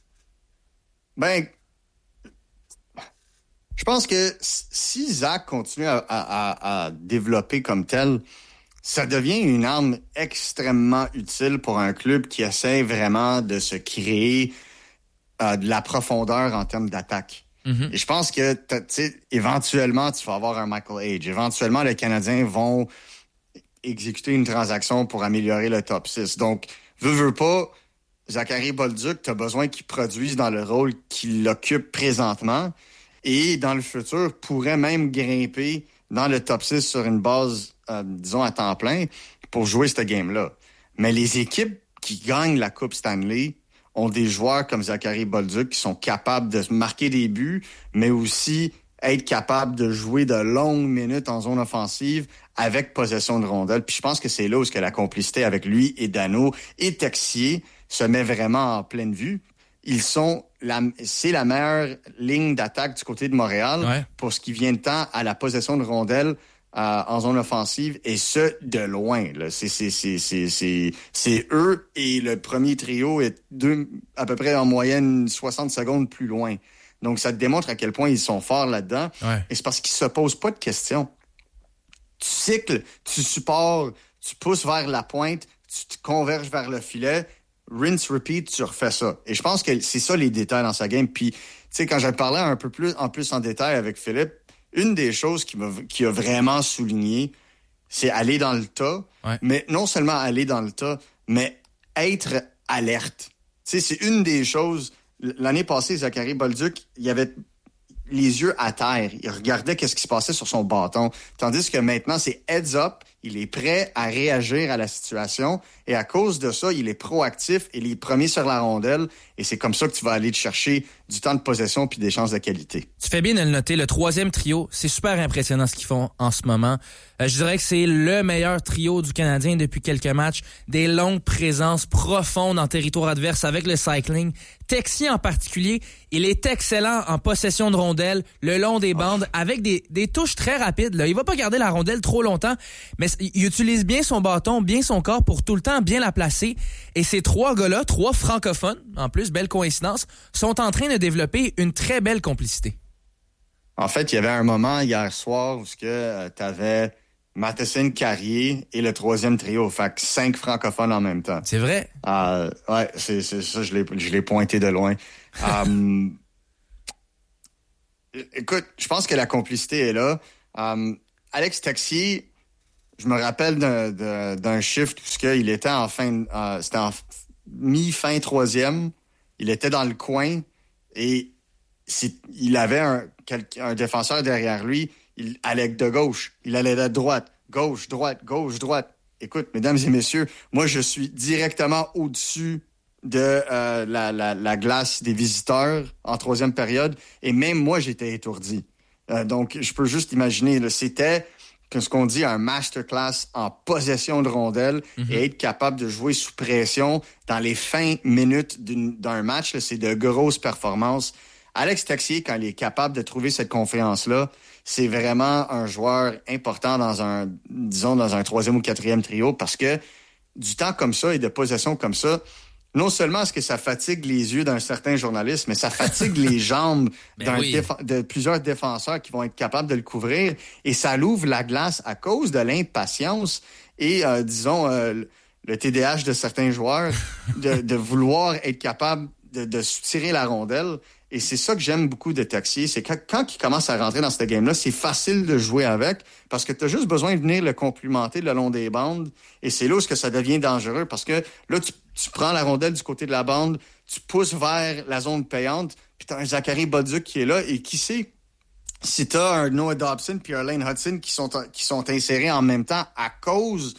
Je pense que si Zach continue à développer comme tel, ça devient une arme extrêmement utile pour un club qui essaie vraiment de se créer de la profondeur en termes d'attaque. Et je pense que, éventuellement, tu vas avoir un Michael Age. Éventuellement, les Canadiens vont exécuter une transaction pour améliorer le top 6. Donc, veux pas, Zachary Bolduc, tu as besoin qu'il produise dans le rôle qu'il occupe présentement et, dans le futur, pourrait même grimper dans le top 6 sur une base, disons, à temps plein pour jouer cette game-là. Mais les équipes qui gagnent la Coupe Stanley ont des joueurs comme Zachary Bolduc qui sont capables de marquer des buts, mais aussi être capable de jouer de longues minutes en zone offensive avec possession de rondelle. Puis je pense que c'est là où la complicité avec lui et Danault et Texier se met vraiment en pleine vue. C'est la meilleure ligne d'attaque du côté de Montréal pour ce qui vient de temps à la possession de rondelle en zone offensive, et ce, de loin. Là. C'est eux, et le premier trio est à peu près en moyenne 60 secondes plus loin. Donc, ça te démontre à quel point ils sont forts là-dedans. Ouais. Et c'est parce qu'ils se posent pas de questions. Tu cycles, tu supports, tu pousses vers la pointe, tu te converges vers le filet, rinse, repeat, tu refais ça. Et je pense que c'est ça les détails dans sa game. Puis, tu sais, quand j'ai parlé un peu plus en détail avec Philippe, une des choses qui a vraiment souligné, c'est aller dans le tas. Ouais. Mais non seulement aller dans le tas, mais être alerte. Tu sais, c'est une des choses. L'année passée, Zachary Bolduc, il avait les yeux à terre. Il regardait qu'est-ce qui se passait sur son bâton. Tandis que maintenant, c'est heads up. Il est prêt à réagir à la situation. Et à cause de ça, il est proactif et il est premier sur la rondelle. Et c'est comme ça que tu vas aller te chercher du temps de possession puis des chances de qualité. Tu fais bien de le noter. Le troisième trio, c'est super impressionnant ce qu'ils font en ce moment. Je dirais que c'est le meilleur trio du Canadien depuis quelques matchs. Des longues présences profondes en territoire adverse avec le cycling. Texier en particulier, il est excellent en possession de rondelle, le long des bandes, avec des touches très rapides. Là. Il va pas garder la rondelle trop longtemps, mais il utilise bien son bâton, bien son corps pour tout le temps bien la placer. Et ces trois gars-là, trois francophones, en plus, belle coïncidence, sont en train de développer une très belle complicité. En fait, il y avait un moment hier soir où tu avais Matheson, Carrier et le troisième trio. Fait que 5 francophones en même temps. C'est vrai? Ouais, c'est ça, je l'ai pointé de loin. Écoute, je pense que la complicité est là. Alex Texier, je me rappelle d'un shift où il était c'était en mi-fin troisième. Il était dans le coin et il avait un défenseur derrière lui. Il allait de gauche, il allait de droite, gauche, droite, gauche, droite. Écoute, mesdames et messieurs, moi, je suis directement au-dessus de la glace des visiteurs en troisième période. Et même moi, j'étais étourdi. Donc, je peux juste imaginer, là, c'était ce qu'on dit un masterclass en possession de rondelle et être capable de jouer sous pression dans les fins minutes d'un match. Là, c'est de grosses performances. Alex Texier, quand il est capable de trouver cette confiance-là, c'est vraiment un joueur important dans un troisième ou quatrième trio, parce que du temps comme ça et de possession comme ça, non seulement est-ce que ça fatigue les yeux d'un certain journaliste, mais ça fatigue les jambes de plusieurs défenseurs qui vont être capables de le couvrir, et ça l'ouvre la glace à cause de l'impatience et, le TDAH de certains joueurs de vouloir être capable de soutirer la rondelle. Et c'est ça que j'aime beaucoup de Texier, c'est que quand il commence à rentrer dans cette game-là, c'est facile de jouer avec, parce que tu as juste besoin de venir le complimenter le long des bandes, et c'est là où ça devient dangereux, parce que là, tu prends la rondelle du côté de la bande, tu pousses vers la zone payante, puis tu as un Zachary Bolduc qui est là, et qui sait, si tu as un Noah Dobson puis un Lane Hudson qui sont insérés en même temps à cause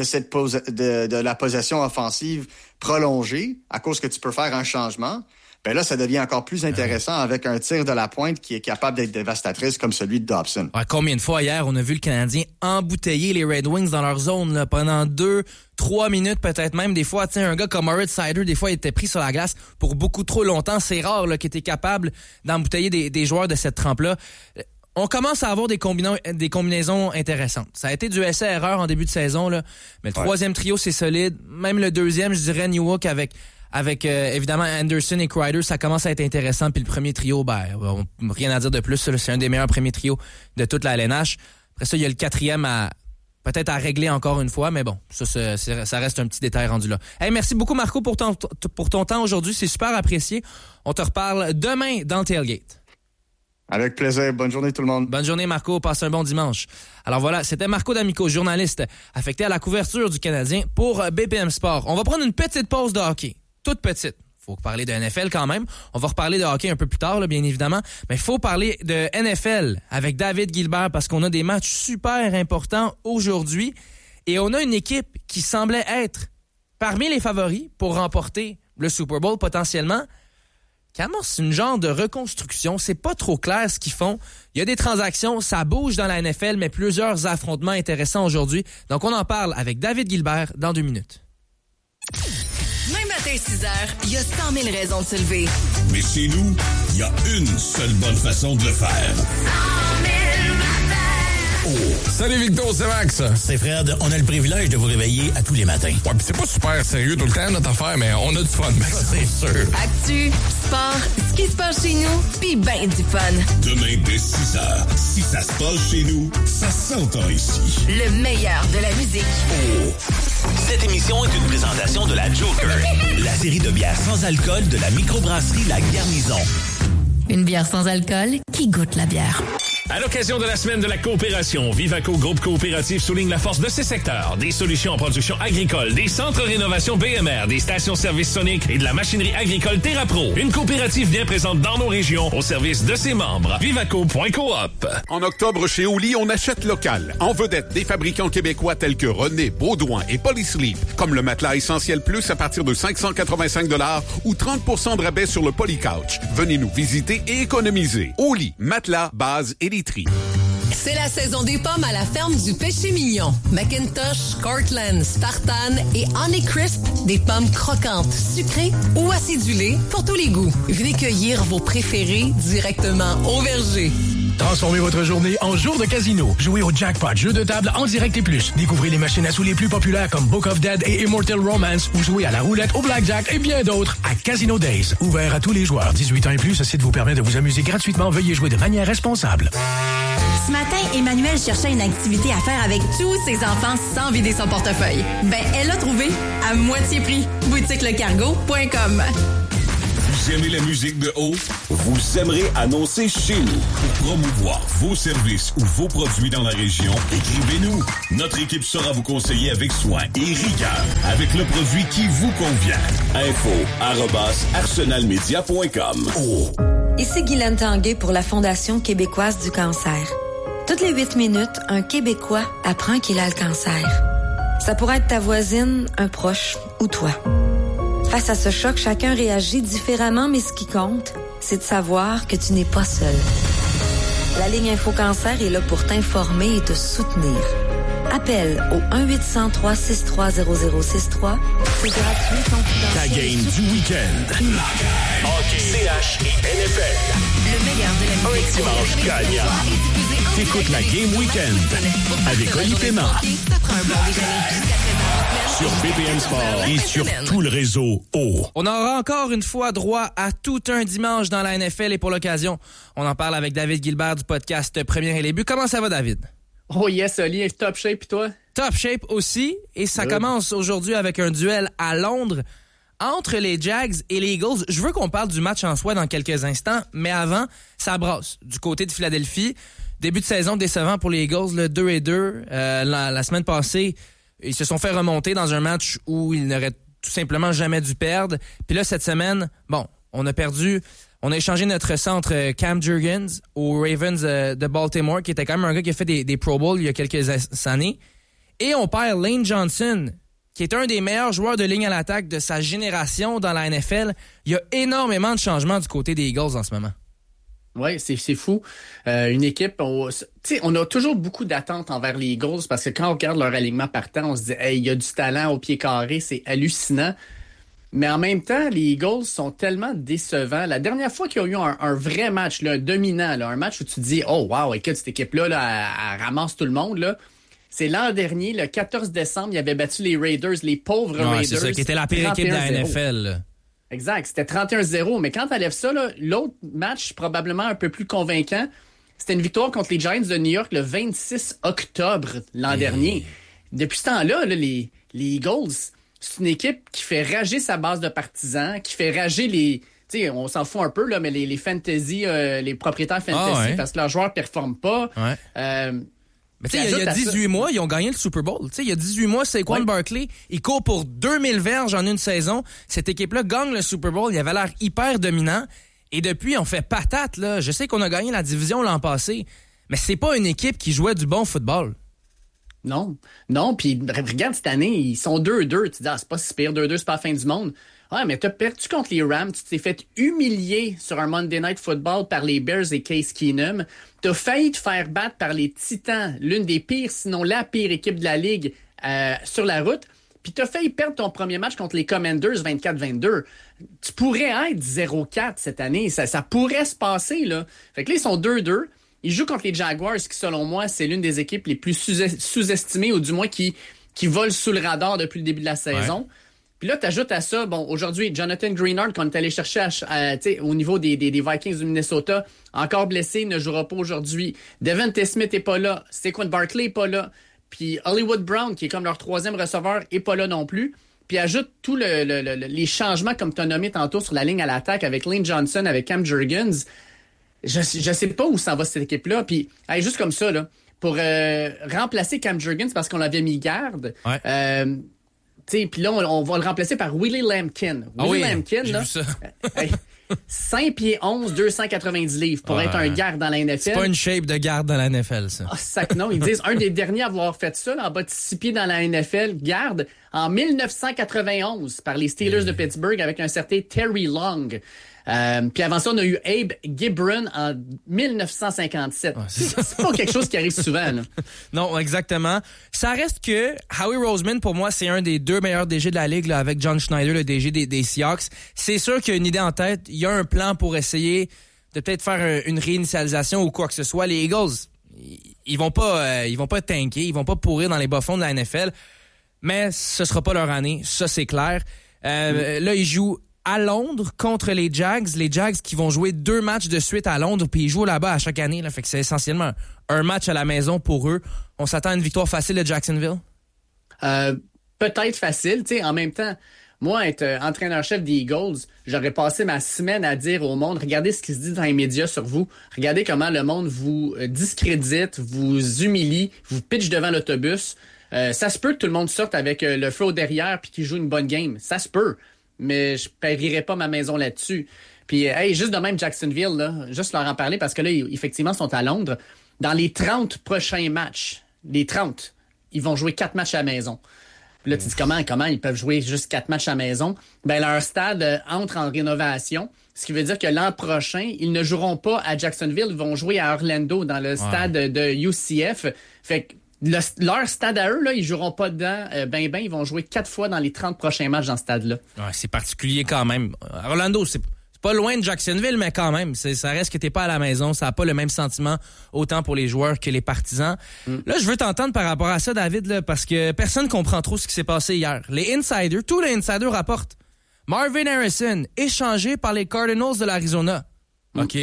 de la possession offensive prolongée, à cause que tu peux faire un changement, ben là, ça devient encore plus intéressant avec un tir de la pointe qui est capable d'être dévastatrice comme celui de Dobson. Ouais, combien de fois hier, on a vu le Canadien embouteiller les Red Wings dans leur zone là, pendant 2-3 minutes, peut-être même. Des fois, un gars comme Moritz Seider, des fois, il était pris sur la glace pour beaucoup trop longtemps. C'est rare là, qu'il était capable d'embouteiller des joueurs de cette trempe-là. On commence à avoir des combinaisons intéressantes. Ça a été du essai-erreur en début de saison, là, mais le troisième trio, c'est solide. Même le deuxième, je dirais Newhook avec évidemment Anderson et Kreider, ça commence à être intéressant. Puis le premier trio, rien à dire de plus. C'est un des meilleurs premiers trios de toute la LNH. Après ça, il y a le quatrième peut-être à régler encore une fois, mais bon, ça reste un petit détail rendu là. Hey, merci beaucoup Marco pour ton temps aujourd'hui, c'est super apprécié. On te reparle demain dans le Tailgate. Avec plaisir. Bonne journée tout le monde. Bonne journée Marco, passe un bon dimanche. Alors voilà, c'était Marco D'Amico, journaliste affecté à la couverture du Canadien pour BPM Sport. On va prendre une petite pause de hockey, toute petite. Faut parler de NFL quand même. On va reparler de hockey un peu plus tard, là, bien évidemment. Mais il faut parler de NFL avec David Gilbert parce qu'on a des matchs super importants aujourd'hui. Et on a une équipe qui semblait être parmi les favoris pour remporter le Super Bowl potentiellement. qui amorce une genre de reconstruction. C'est pas trop clair ce qu'ils font. Il y a des transactions, ça bouge dans la NFL, mais plusieurs affrontements intéressants aujourd'hui. Donc, on en parle avec David Gilbert dans 2 minutes. Même matin, 6 heures, il y a 100 000 raisons de se lever. Mais chez nous, il y a une seule bonne façon de le faire. 100 000 matins! Oh. Salut Victor, c'est Max. C'est Fred, on a le privilège de vous réveiller à tous les matins. Ouais, pis c'est pas super sérieux tout le temps notre affaire, mais on a du fun, Max. Ça, c'est sûr. Actu, sport, ce qui se passe chez nous, pis ben du fun. Demain dès 6 heures, si ça se passe chez nous, ça s'entend ici. Le meilleur de la musique. Oh. Cette émission est une présentation de la Joker, la série de bières sans alcool de la microbrasserie La Garnison. Une bière sans alcool qui goûte la bière. À l'occasion de la semaine de la coopération, Vivaco Groupe Coopératif souligne la force de ses secteurs. Des solutions en production agricole, des centres rénovation BMR, des stations-service Sonic et de la machinerie agricole TerraPro. Une coopérative bien présente dans nos régions au service de ses membres. Vivaco.coop. En octobre, chez Oli, on achète local. En vedette, des fabricants québécois tels que René, Baudouin et Polysleep. Comme le matelas Essentiel Plus à partir de 585 $ ou 30% de rabais sur le Polycouch. Venez nous visiter et économiser. Oli, matelas, base et literie. C'est la saison des pommes à la ferme du Péché Mignon. McIntosh, Cortland, Spartan et Honeycrisp, des pommes croquantes, sucrées ou acidulées pour tous les goûts. Venez cueillir vos préférés directement au verger. Transformez votre journée en jour de casino. Jouez au Jackpot, jeu de table en direct et plus. Découvrez les machines à sous les plus populaires comme Book of Dead et Immortal Romance ou jouez à la roulette, au blackjack et bien d'autres à Casino Days. Ouvert à tous les joueurs. 18 ans et plus, ce site vous permet de vous amuser gratuitement. Veuillez jouer de manière responsable. Ce matin, Emmanuel cherchait une activité à faire avec tous ses enfants sans vider son portefeuille. Ben, elle l'a trouvé à moitié prix. boutiquelecargo.com. Vous aimez la musique de haut? Vous aimerez annoncer chez nous. Pour promouvoir vos services ou vos produits dans la région, écrivez-nous. Notre équipe saura vous conseiller avec soin et rigueur avec le produit qui vous convient. info@arsenalmedia.com. Oh. Ici Guylaine Tanguay pour la Fondation québécoise du cancer. Toutes les 8 minutes, un Québécois apprend qu'il a le cancer. Ça pourrait être ta voisine, un proche ou toi. Face à ce choc, chacun réagit différemment, mais ce qui compte, c'est de savoir que tu n'es pas seul. La ligne Info Cancer est là pour t'informer et te soutenir. Appelle au 1-800-363-0063. C'est gratuit, confidentiel. Ta game du week-end. Hockey, CH et NFL. Le meilleur de la musique. Un dimanche gagnant. T'écoutes la Game Weekend avec Oli Paiement. Sur BPM Sport et sur tout le réseau O. On aura encore une fois droit à tout un dimanche dans la NFL et pour l'occasion, on en parle avec David Gilbert du podcast Première et les buts. Comment ça va, David? Oh yes, Oli, top shape, et toi? Top shape aussi. Et ça commence aujourd'hui avec un duel à Londres entre les Jags et les Eagles. Je veux qu'on parle du match en soi dans quelques instants, mais avant, ça brasse. Du côté de Philadelphie, début de saison décevant pour les Eagles, le 2-2. La semaine passée, ils se sont fait remonter dans un match où ils n'auraient tout simplement jamais dû perdre. Puis là, cette semaine, bon, on a échangé notre centre Cam Jurgens aux Ravens de Baltimore, qui était quand même un gars qui a fait des Pro Bowls il y a quelques années. Et on perd Lane Johnson, qui est un des meilleurs joueurs de ligne à l'attaque de sa génération dans la NFL. Il y a énormément de changements du côté des Eagles en ce moment. Oui, c'est fou. Une équipe, on a toujours beaucoup d'attentes envers les Eagles parce que quand on regarde leur alignement partant, on se dit hey, il y a du talent au pied carré, c'est hallucinant. Mais en même temps, les Eagles sont tellement décevants. La dernière fois qu'ils ont eu un vrai match, là, un dominant, là, un match où tu te dis oh wow, écoute, cette équipe-là, là, elle ramasse tout le monde, là. C'est l'an dernier, le 14 décembre, ils avaient battu les Raiders, les pauvres Raiders. C'est ça, qui était la pire équipe de la NFL. Là. Exact, c'était 31-0. Mais quand t'enlèves ça, là, l'autre match, probablement un peu plus convaincant, c'était une victoire contre les Giants de New York le 26 octobre l'an dernier. Depuis ce temps-là, là, les Eagles, c'est une équipe qui fait rager sa base de partisans, qui fait rager les... Tu sais, on s'en fout un peu, là, mais les fantasy, les propriétaires fantasy, parce que leurs joueurs ne performent pas. Ouais. Mais tu sais, il y a 18 mois, ils ont gagné le Super Bowl. Tu sais, il y a 18 mois, Saquon Barkley, il court pour 2000 verges en une saison. Cette équipe-là gagne le Super Bowl. Il avait l'air hyper dominant. Et depuis, on fait patate, là. Je sais qu'on a gagné la division l'an passé, mais c'est pas une équipe qui jouait du bon football. Non, puis regarde cette année, ils sont 2-2. Tu dis, c'est pas si pire, 2-2, c'est pas la fin du monde. Ouais, mais t'as perdu contre les Rams, tu t'es fait humilier sur un Monday Night Football par les Bears et Case Keenum. T'as failli te faire battre par les Titans, l'une des pires, sinon la pire équipe de la Ligue sur la route. Puis t'as failli perdre ton premier match contre les Commanders 24-22. Tu pourrais être 0-4 cette année. Ça pourrait se passer, là. Fait que là, ils sont 2-2. Ils jouent contre les Jaguars, qui, selon moi, c'est l'une des équipes les plus sous-estimées, ou du moins qui volent sous le radar depuis le début de la saison. Ouais. Puis là, t'ajoutes à ça, bon, aujourd'hui, Jonathan Greenard, qu'on est allé chercher au niveau des Vikings du Minnesota, encore blessé, ne jouera pas aujourd'hui. Devontae Smith n'est pas là. Saquon Barkley n'est pas là. Puis Hollywood Brown, qui est comme leur troisième receveur, n'est pas là non plus. Puis ajoute tous les changements, comme tu as nommé tantôt, sur la ligne à l'attaque avec Lane Johnson, avec Cam Jurgens. Je sais pas où s'en va cette équipe-là. Puis, juste comme ça, là, pour remplacer Cam Jurgens, parce qu'on l'avait mis garde, puis là, on va le remplacer par Willie Lampkin. Lampkin, là, 5 pieds 11, 290 livres pour être un garde dans la NFL. C'est pas une shape de garde dans la NFL, ça. Ah, sac non. Ils disent un des derniers à avoir fait ça, là, en bas de 6 pieds dans la NFL, garde, en 1991 par les Steelers de Pittsburgh avec un certain Terry Long. Puis avant ça, on a eu Abe Gibron en 1957. C'est pas quelque chose qui arrive souvent, là. Non, exactement. Ça reste que Howie Roseman, pour moi, c'est un des 2 meilleurs DG de la Ligue, là, avec John Schneider, le DG des Seahawks. C'est sûr qu'il y a une idée en tête. Il y a un plan pour essayer de peut-être faire une réinitialisation ou quoi que ce soit. Les Eagles, ils vont pas tanker, ils vont pas pourrir dans les bas-fonds de la NFL. Mais ce sera pas leur année, ça c'est clair. Là, ils jouent à Londres contre les Jags qui vont jouer 2 matchs de suite à Londres, puis ils jouent là-bas à chaque année, là, fait que c'est essentiellement un match à la maison pour eux. On s'attend à une victoire facile de Jacksonville? Peut-être facile, tu sais, en même temps, moi, être entraîneur-chef des Eagles, j'aurais passé ma semaine à dire au monde, regardez ce qui se dit dans les médias sur vous, regardez comment le monde vous discrédite, vous humilie, vous pitch devant l'autobus. Ça se peut que tout le monde sorte avec le feu au derrière puis qu'il joue une bonne game, ça se peut. Mais je paierais pas ma maison là-dessus. Puis, juste de même, Jacksonville, là, juste leur en parler parce que là, effectivement, ils sont à Londres. Dans les 30 prochains matchs, ils vont jouer 4 matchs à la maison. Puis là, tu dis comment ils peuvent jouer juste 4 matchs à la maison? Ben, leur stade entre en rénovation. Ce qui veut dire que l'an prochain, ils ne joueront pas à Jacksonville, ils vont jouer à Orlando dans le stade de UCF. Fait que leur stade à eux, là, ils joueront pas dedans. Ils vont jouer 4 fois dans les 30 prochains matchs dans ce stade-là. Ouais, c'est particulier quand même. Orlando, c'est pas loin de Jacksonville, mais quand même, ça reste que t'es pas à la maison. Ça a pas le même sentiment autant pour les joueurs que les partisans. Là, je veux t'entendre par rapport à ça, David, là, parce que personne comprend trop ce qui s'est passé hier. Tous les insiders rapportent Marvin Harrison échangé par les Cardinals de l'Arizona. OK.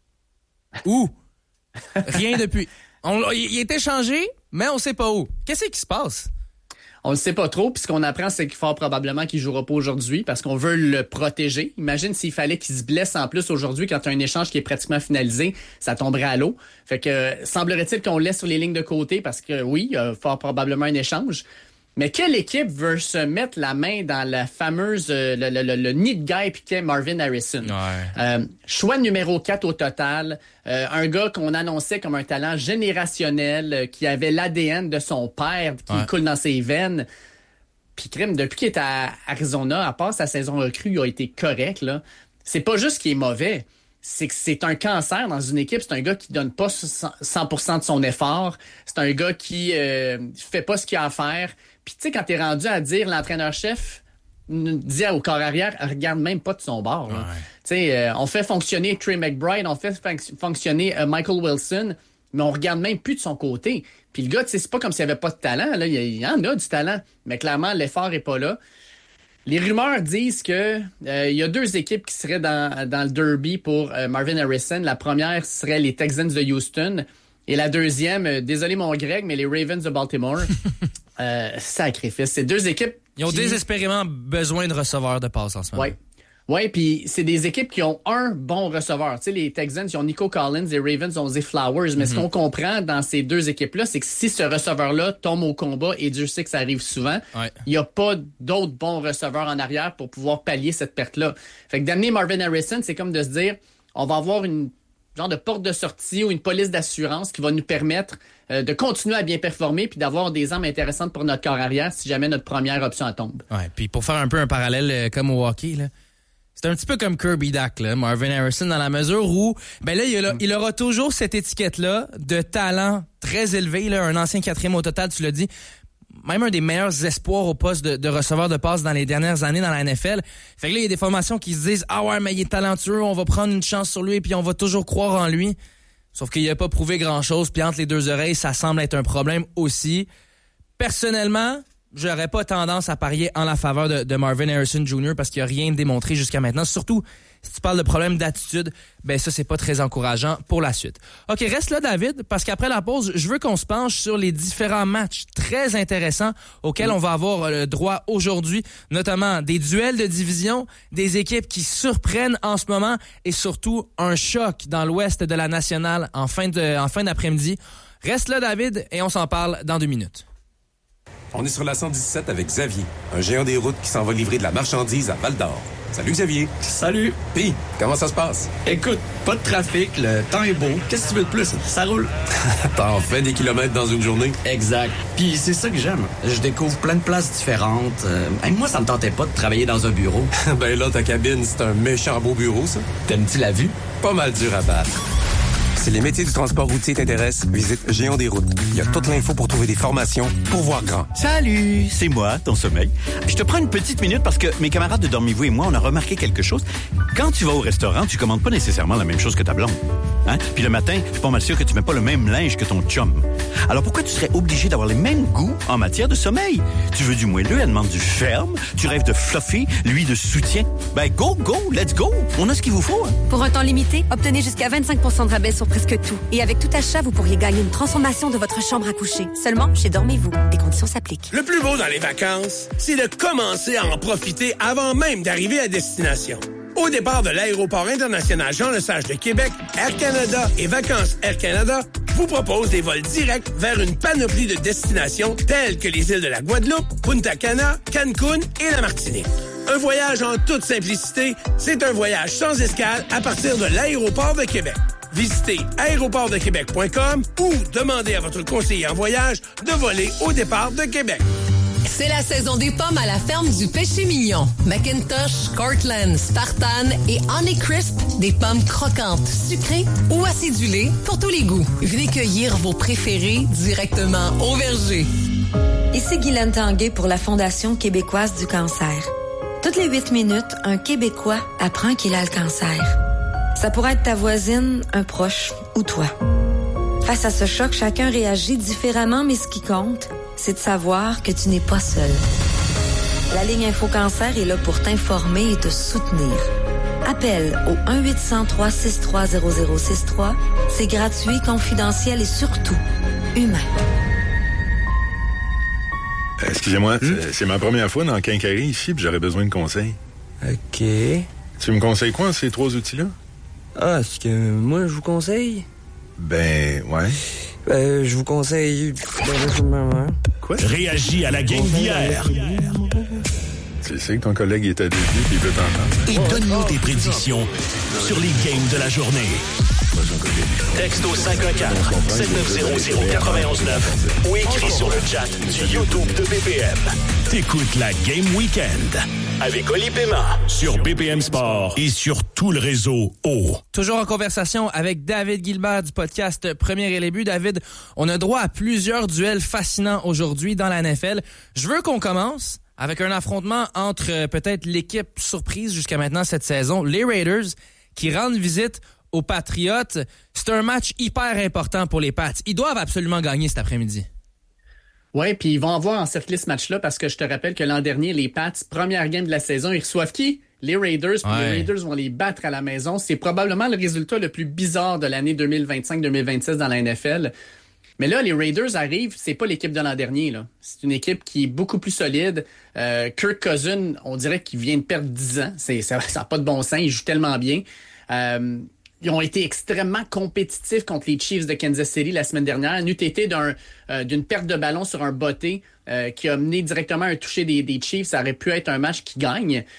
Où? Rien depuis. Il est échangé, mais on sait pas où. Qu'est-ce qui se passe? On le sait pas trop, puis ce qu'on apprend, c'est qu'il fort probablement qu'il jouera pas aujourd'hui parce qu'on veut le protéger. Imagine s'il fallait qu'il se blesse en plus aujourd'hui quand tu as un échange qui est pratiquement finalisé, ça tomberait à l'eau. Fait que semblerait-il qu'on le laisse sur les lignes de côté parce que oui, il y a fort probablement un échange. Mais quelle équipe veut se mettre la main dans la fameuse le nid de guêpe qu'est Marvin Harrison? Ouais. Choix numéro 4 au total. Un gars qu'on annonçait comme un talent générationnel, qui avait l'ADN de son père qui coule dans ses veines. Puis crime, depuis qu'il est à Arizona, à part sa saison recrue, il a été correct, là. C'est pas juste qu'il est mauvais. C'est que c'est un cancer dans une équipe. C'est un gars qui donne pas 100% de son effort. C'est un gars qui fait pas ce qu'il a à faire. Puis tu sais, quand t'es rendu à dire l'entraîneur-chef dit au corps arrière, regarde même pas de son bord. Tu sais, on fait fonctionner Trey McBride, on fait fonctionner Michael Wilson, mais on regarde même plus de son côté. Puis le gars, tu sais, c'est pas comme s'il avait pas de talent. Là, il y en a du talent, mais clairement l'effort est pas là. Les rumeurs disent que il y a 2 équipes qui seraient dans le derby pour Marvin Harrison. La première serait les Texans de Houston. Et la deuxième, désolé mon Greg, mais les Ravens de Baltimore. Sacrifice. C'est 2 équipes. Ils ont désespérément besoin de receveurs de passe en ce moment. Oui, puis c'est des équipes qui ont un bon receveur. Tu sais, les Texans, ils ont Nico Collins, les Ravens ont Zay Flowers. Mais ce qu'on comprend dans ces 2 équipes-là, c'est que si ce receveur-là tombe au combat, et Dieu sait que ça arrive souvent, il n'y a pas d'autres bons receveurs en arrière pour pouvoir pallier cette perte-là. Fait que d'amener Marvin Harrison, c'est comme de se dire, on va avoir une genre de porte de sortie ou une police d'assurance qui va nous permettre de continuer à bien performer puis d'avoir des armes intéressantes pour notre corps arrière si jamais notre première option tombe. Ouais, puis pour faire un peu un parallèle comme au hockey, là, c'est un petit peu comme Kirby Dach, là, Marvin Harrison, dans la mesure où ben là, il aura toujours cette étiquette-là de talent très élevé, là, un ancien 4e au total, tu l'as dit, même un des meilleurs espoirs au poste de receveur de passe dans les dernières années dans la NFL. Fait que là, il y a des formations qui se disent « Ah ouais, mais il est talentueux, on va prendre une chance sur lui puis on va toujours croire en lui. » Sauf qu'il n'a pas prouvé grand-chose, puis entre les deux oreilles, ça semble être un problème aussi. Personnellement, j'aurais pas tendance à parier en la faveur de Marvin Harrison Jr. parce qu'il n'a rien démontré jusqu'à maintenant. Surtout, si tu parles de problème d'attitude, ben ça, c'est pas très encourageant pour la suite. OK, reste là, David, parce qu'après la pause, je veux qu'on se penche sur les différents matchs très intéressants auxquels on va avoir le droit aujourd'hui, notamment des duels de division, des équipes qui surprennent en ce moment et surtout un choc dans l'ouest de la nationale en fin d'après-midi. Reste là, David, et on s'en parle dans 2 minutes. On est sur la 117 avec Xavier, un géant des routes qui s'en va livrer de la marchandise à Val-d'Or. Salut Xavier. Salut. Pis, comment ça se passe? Écoute, pas de trafic, le temps est beau. Qu'est-ce que tu veux de plus? Ça roule. T'en fais des kilomètres dans une journée? Exact. Puis c'est ça que j'aime. Je découvre plein de places différentes. Moi, ça me tentait pas de travailler dans un bureau. Ben là, ta cabine, c'est un méchant beau bureau, ça. T'aimes-tu la vue? Pas mal dur à battre. Si les métiers du transport routier t'intéressent, visite Géant des routes. Il y a toute l'info pour trouver des formations pour voir grand. Salut, c'est moi, ton sommeil. Je te prends une petite minute parce que mes camarades de Dormez-vous et moi, on a remarqué quelque chose. Quand tu vas au restaurant, tu commandes pas nécessairement la même chose que ta blonde. Hein? Puis le matin, je suis pas mal sûr que tu mets pas le même linge que ton chum. Alors pourquoi tu serais obligé d'avoir les mêmes goûts en matière de sommeil? Tu veux du moelleux, elle demande du ferme. Tu rêves de fluffy, lui de soutien. Ben go, let's go. On a ce qu'il vous faut. Hein? Pour un temps limité, obtenez jusqu'à 25% de rabais sur presque tout. Et avec tout achat, vous pourriez gagner une transformation de votre chambre à coucher. Seulement chez Dormez-vous. Des conditions s'appliquent. Le plus beau dans les vacances, c'est de commencer à en profiter avant même d'arriver à destination. Au départ de l'aéroport international Jean-Lesage de Québec, Air Canada et Vacances Air Canada vous proposent des vols directs vers une panoplie de destinations telles que les îles de la Guadeloupe, Punta Cana, Cancun et la Martinique. Un voyage en toute simplicité, c'est un voyage sans escale à partir de l'aéroport de Québec. Visitez aéroportdequebec.com ou demandez à votre conseiller en voyage de voler au départ de Québec. C'est la saison des pommes à la ferme du Péché Mignon. McIntosh, Cortland, Spartan et Honeycrisp, des pommes croquantes, sucrées ou acidulées pour tous les goûts. Venez cueillir vos préférés directement au verger. Ici Guylaine Tanguay pour la Fondation québécoise du cancer. Toutes les 8 minutes, un Québécois apprend qu'il a le cancer. Ça pourrait être ta voisine, un proche ou toi. Face à ce choc, chacun réagit différemment, mais ce qui compte, c'est de savoir que tu n'es pas seul. La ligne Info Cancer est là pour t'informer et te soutenir. Appelle au 1-800-363-0063. C'est gratuit, confidentiel et surtout humain. Excusez-moi, c'est ma première fois dans le Quincaillerie ici, puis j'aurais besoin de conseils. OK. Tu me conseilles quoi, ces 3 outils-là? Ah, est-ce que moi, je vous conseille? Ben, ouais. Je vous conseille... Quoi? Réagis à la game d'hier. Tu sais que ton collègue est à deux pieds et il veut t'entendre. Et donne-nous tes prédictions sur les games de la journée. Texto 514-7900-919 ou écris sur le chat du YouTube de BPM. T'écoutes la Game Weekend avec Oli Paiement sur BPM Sport et sur tout le réseau O. Toujours en conversation avec David Guilbert du podcast Premier et les buts. David, on a droit à plusieurs duels fascinants aujourd'hui dans la NFL. Je veux qu'on commence avec un affrontement entre peut-être l'équipe surprise jusqu'à maintenant cette saison, les Raiders, qui rendent visite aux Patriots. C'est un match hyper important pour les Pats. Ils doivent absolument gagner cet après-midi. Oui, puis ils vont avoir encercler ce match-là parce que je te rappelle que l'an dernier, les Pats, première game de la saison, ils reçoivent qui? Les Raiders, puis les Raiders vont les battre à la maison. C'est probablement le résultat le plus bizarre de l'année 2025-2026 dans la NFL. Mais là, les Raiders arrivent, c'est pas l'équipe de l'an dernier, là. C'est une équipe qui est beaucoup plus solide. Kirk Cousins, on dirait qu'il vient de perdre 10 ans. Ça n'a pas de bon sens, il joue tellement bien. Ils ont été extrêmement compétitifs contre les Chiefs de Kansas City la semaine dernière. N'eût été d'une perte de ballon sur un botté qui a mené directement à un toucher des Chiefs. Ça aurait pu être un match qui gagne.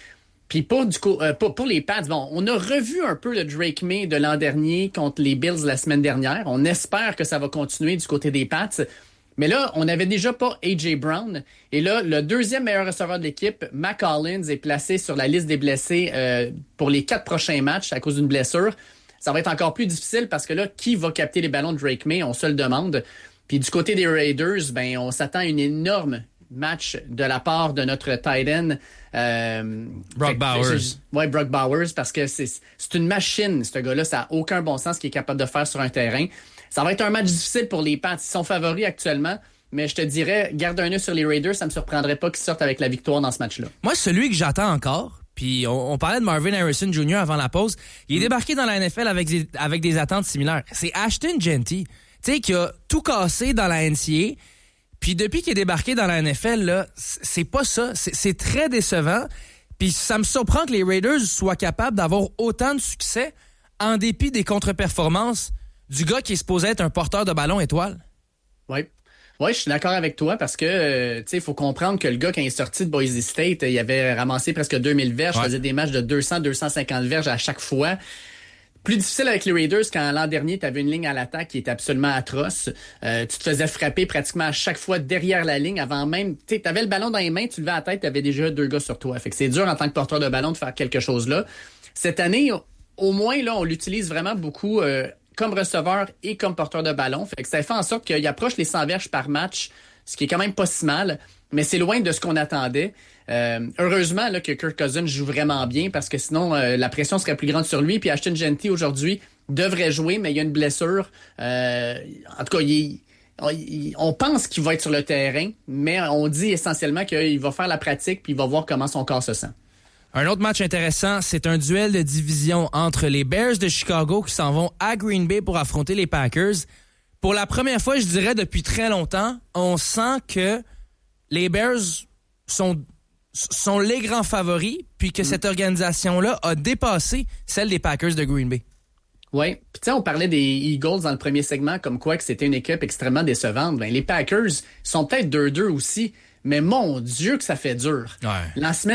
Puis pour les Pats, bon, on a revu un peu le Drake May de l'an dernier contre les Bills la semaine dernière. On espère que ça va continuer du côté des Pats. Mais là, on n'avait déjà pas A.J. Brown. Et là, le deuxième meilleur receveur de l'équipe, Mac Hollins, est placé sur la liste des blessés pour les 4 prochains matchs à cause d'une blessure. Ça va être encore plus difficile parce que là, qui va capter les ballons de Drake May? On se le demande. Puis du côté des Raiders, ben, on s'attend à une énorme match de la part de notre tight end. Brock Bowers. Oui, Brock Bowers, parce que c'est une machine, ce gars-là. Ça n'a aucun bon sens ce qu'il est capable de faire sur un terrain. Ça va être un match difficile pour les Pats. Ils sont favoris actuellement, mais je te dirais, garde un œil sur les Raiders, ça me surprendrait pas qu'ils sortent avec la victoire dans ce match-là. Moi, celui que j'attends encore, puis on parlait de Marvin Harrison Jr. avant la pause, il est débarqué dans la NFL avec des attentes similaires. C'est Ashton Jeanty, tu sais, qui a tout cassé dans la NCAA. Puis depuis qu'il est débarqué dans la NFL, là, c'est pas ça. C'est très décevant. Puis ça me surprend que les Raiders soient capables d'avoir autant de succès en dépit des contre-performances du gars qui est supposé être un porteur de ballon étoile. Oui. Oui, je suis d'accord avec toi parce que, tu sais, il faut comprendre que le gars, quand il est sorti de Boise State, il avait ramassé presque 2000 verges, faisait des matchs de 200-250 verges à chaque fois. Plus difficile avec les Raiders quand l'an dernier, tu avais une ligne à l'attaque qui était absolument atroce. Tu te faisais frapper pratiquement à chaque fois derrière la ligne avant même. Tu avais le ballon dans les mains, tu levais la tête, tu avais déjà 2 gars sur toi. Fait que c'est dur en tant que porteur de ballon de faire quelque chose là. Cette année, au moins, là, on l'utilise vraiment beaucoup comme receveur et comme porteur de ballon. Fait que ça fait en sorte qu'il approche les 100 verges par match, ce qui est quand même pas si mal, mais c'est loin de ce qu'on attendait. Heureusement là, que Kirk Cousins joue vraiment bien parce que sinon la pression serait plus grande sur lui. Puis Ashton Jeanty aujourd'hui devrait jouer, mais il y a une blessure. En tout cas, on pense qu'il va être sur le terrain, mais on dit essentiellement qu'il va faire la pratique puis il va voir comment son corps se sent. Un autre match intéressant, c'est un duel de division entre les Bears de Chicago qui s'en vont à Green Bay pour affronter les Packers. Pour la première fois, je dirais depuis très longtemps, on sent que les Bears sont les grands favoris, puis que cette organisation-là a dépassé celle des Packers de Green Bay. Oui, puis tu sais, on parlait des Eagles dans le premier segment, comme quoi que c'était une équipe extrêmement décevante. Ben, les Packers sont peut-être 2-2 aussi, mais mon Dieu que ça fait dur. Ouais. La semaine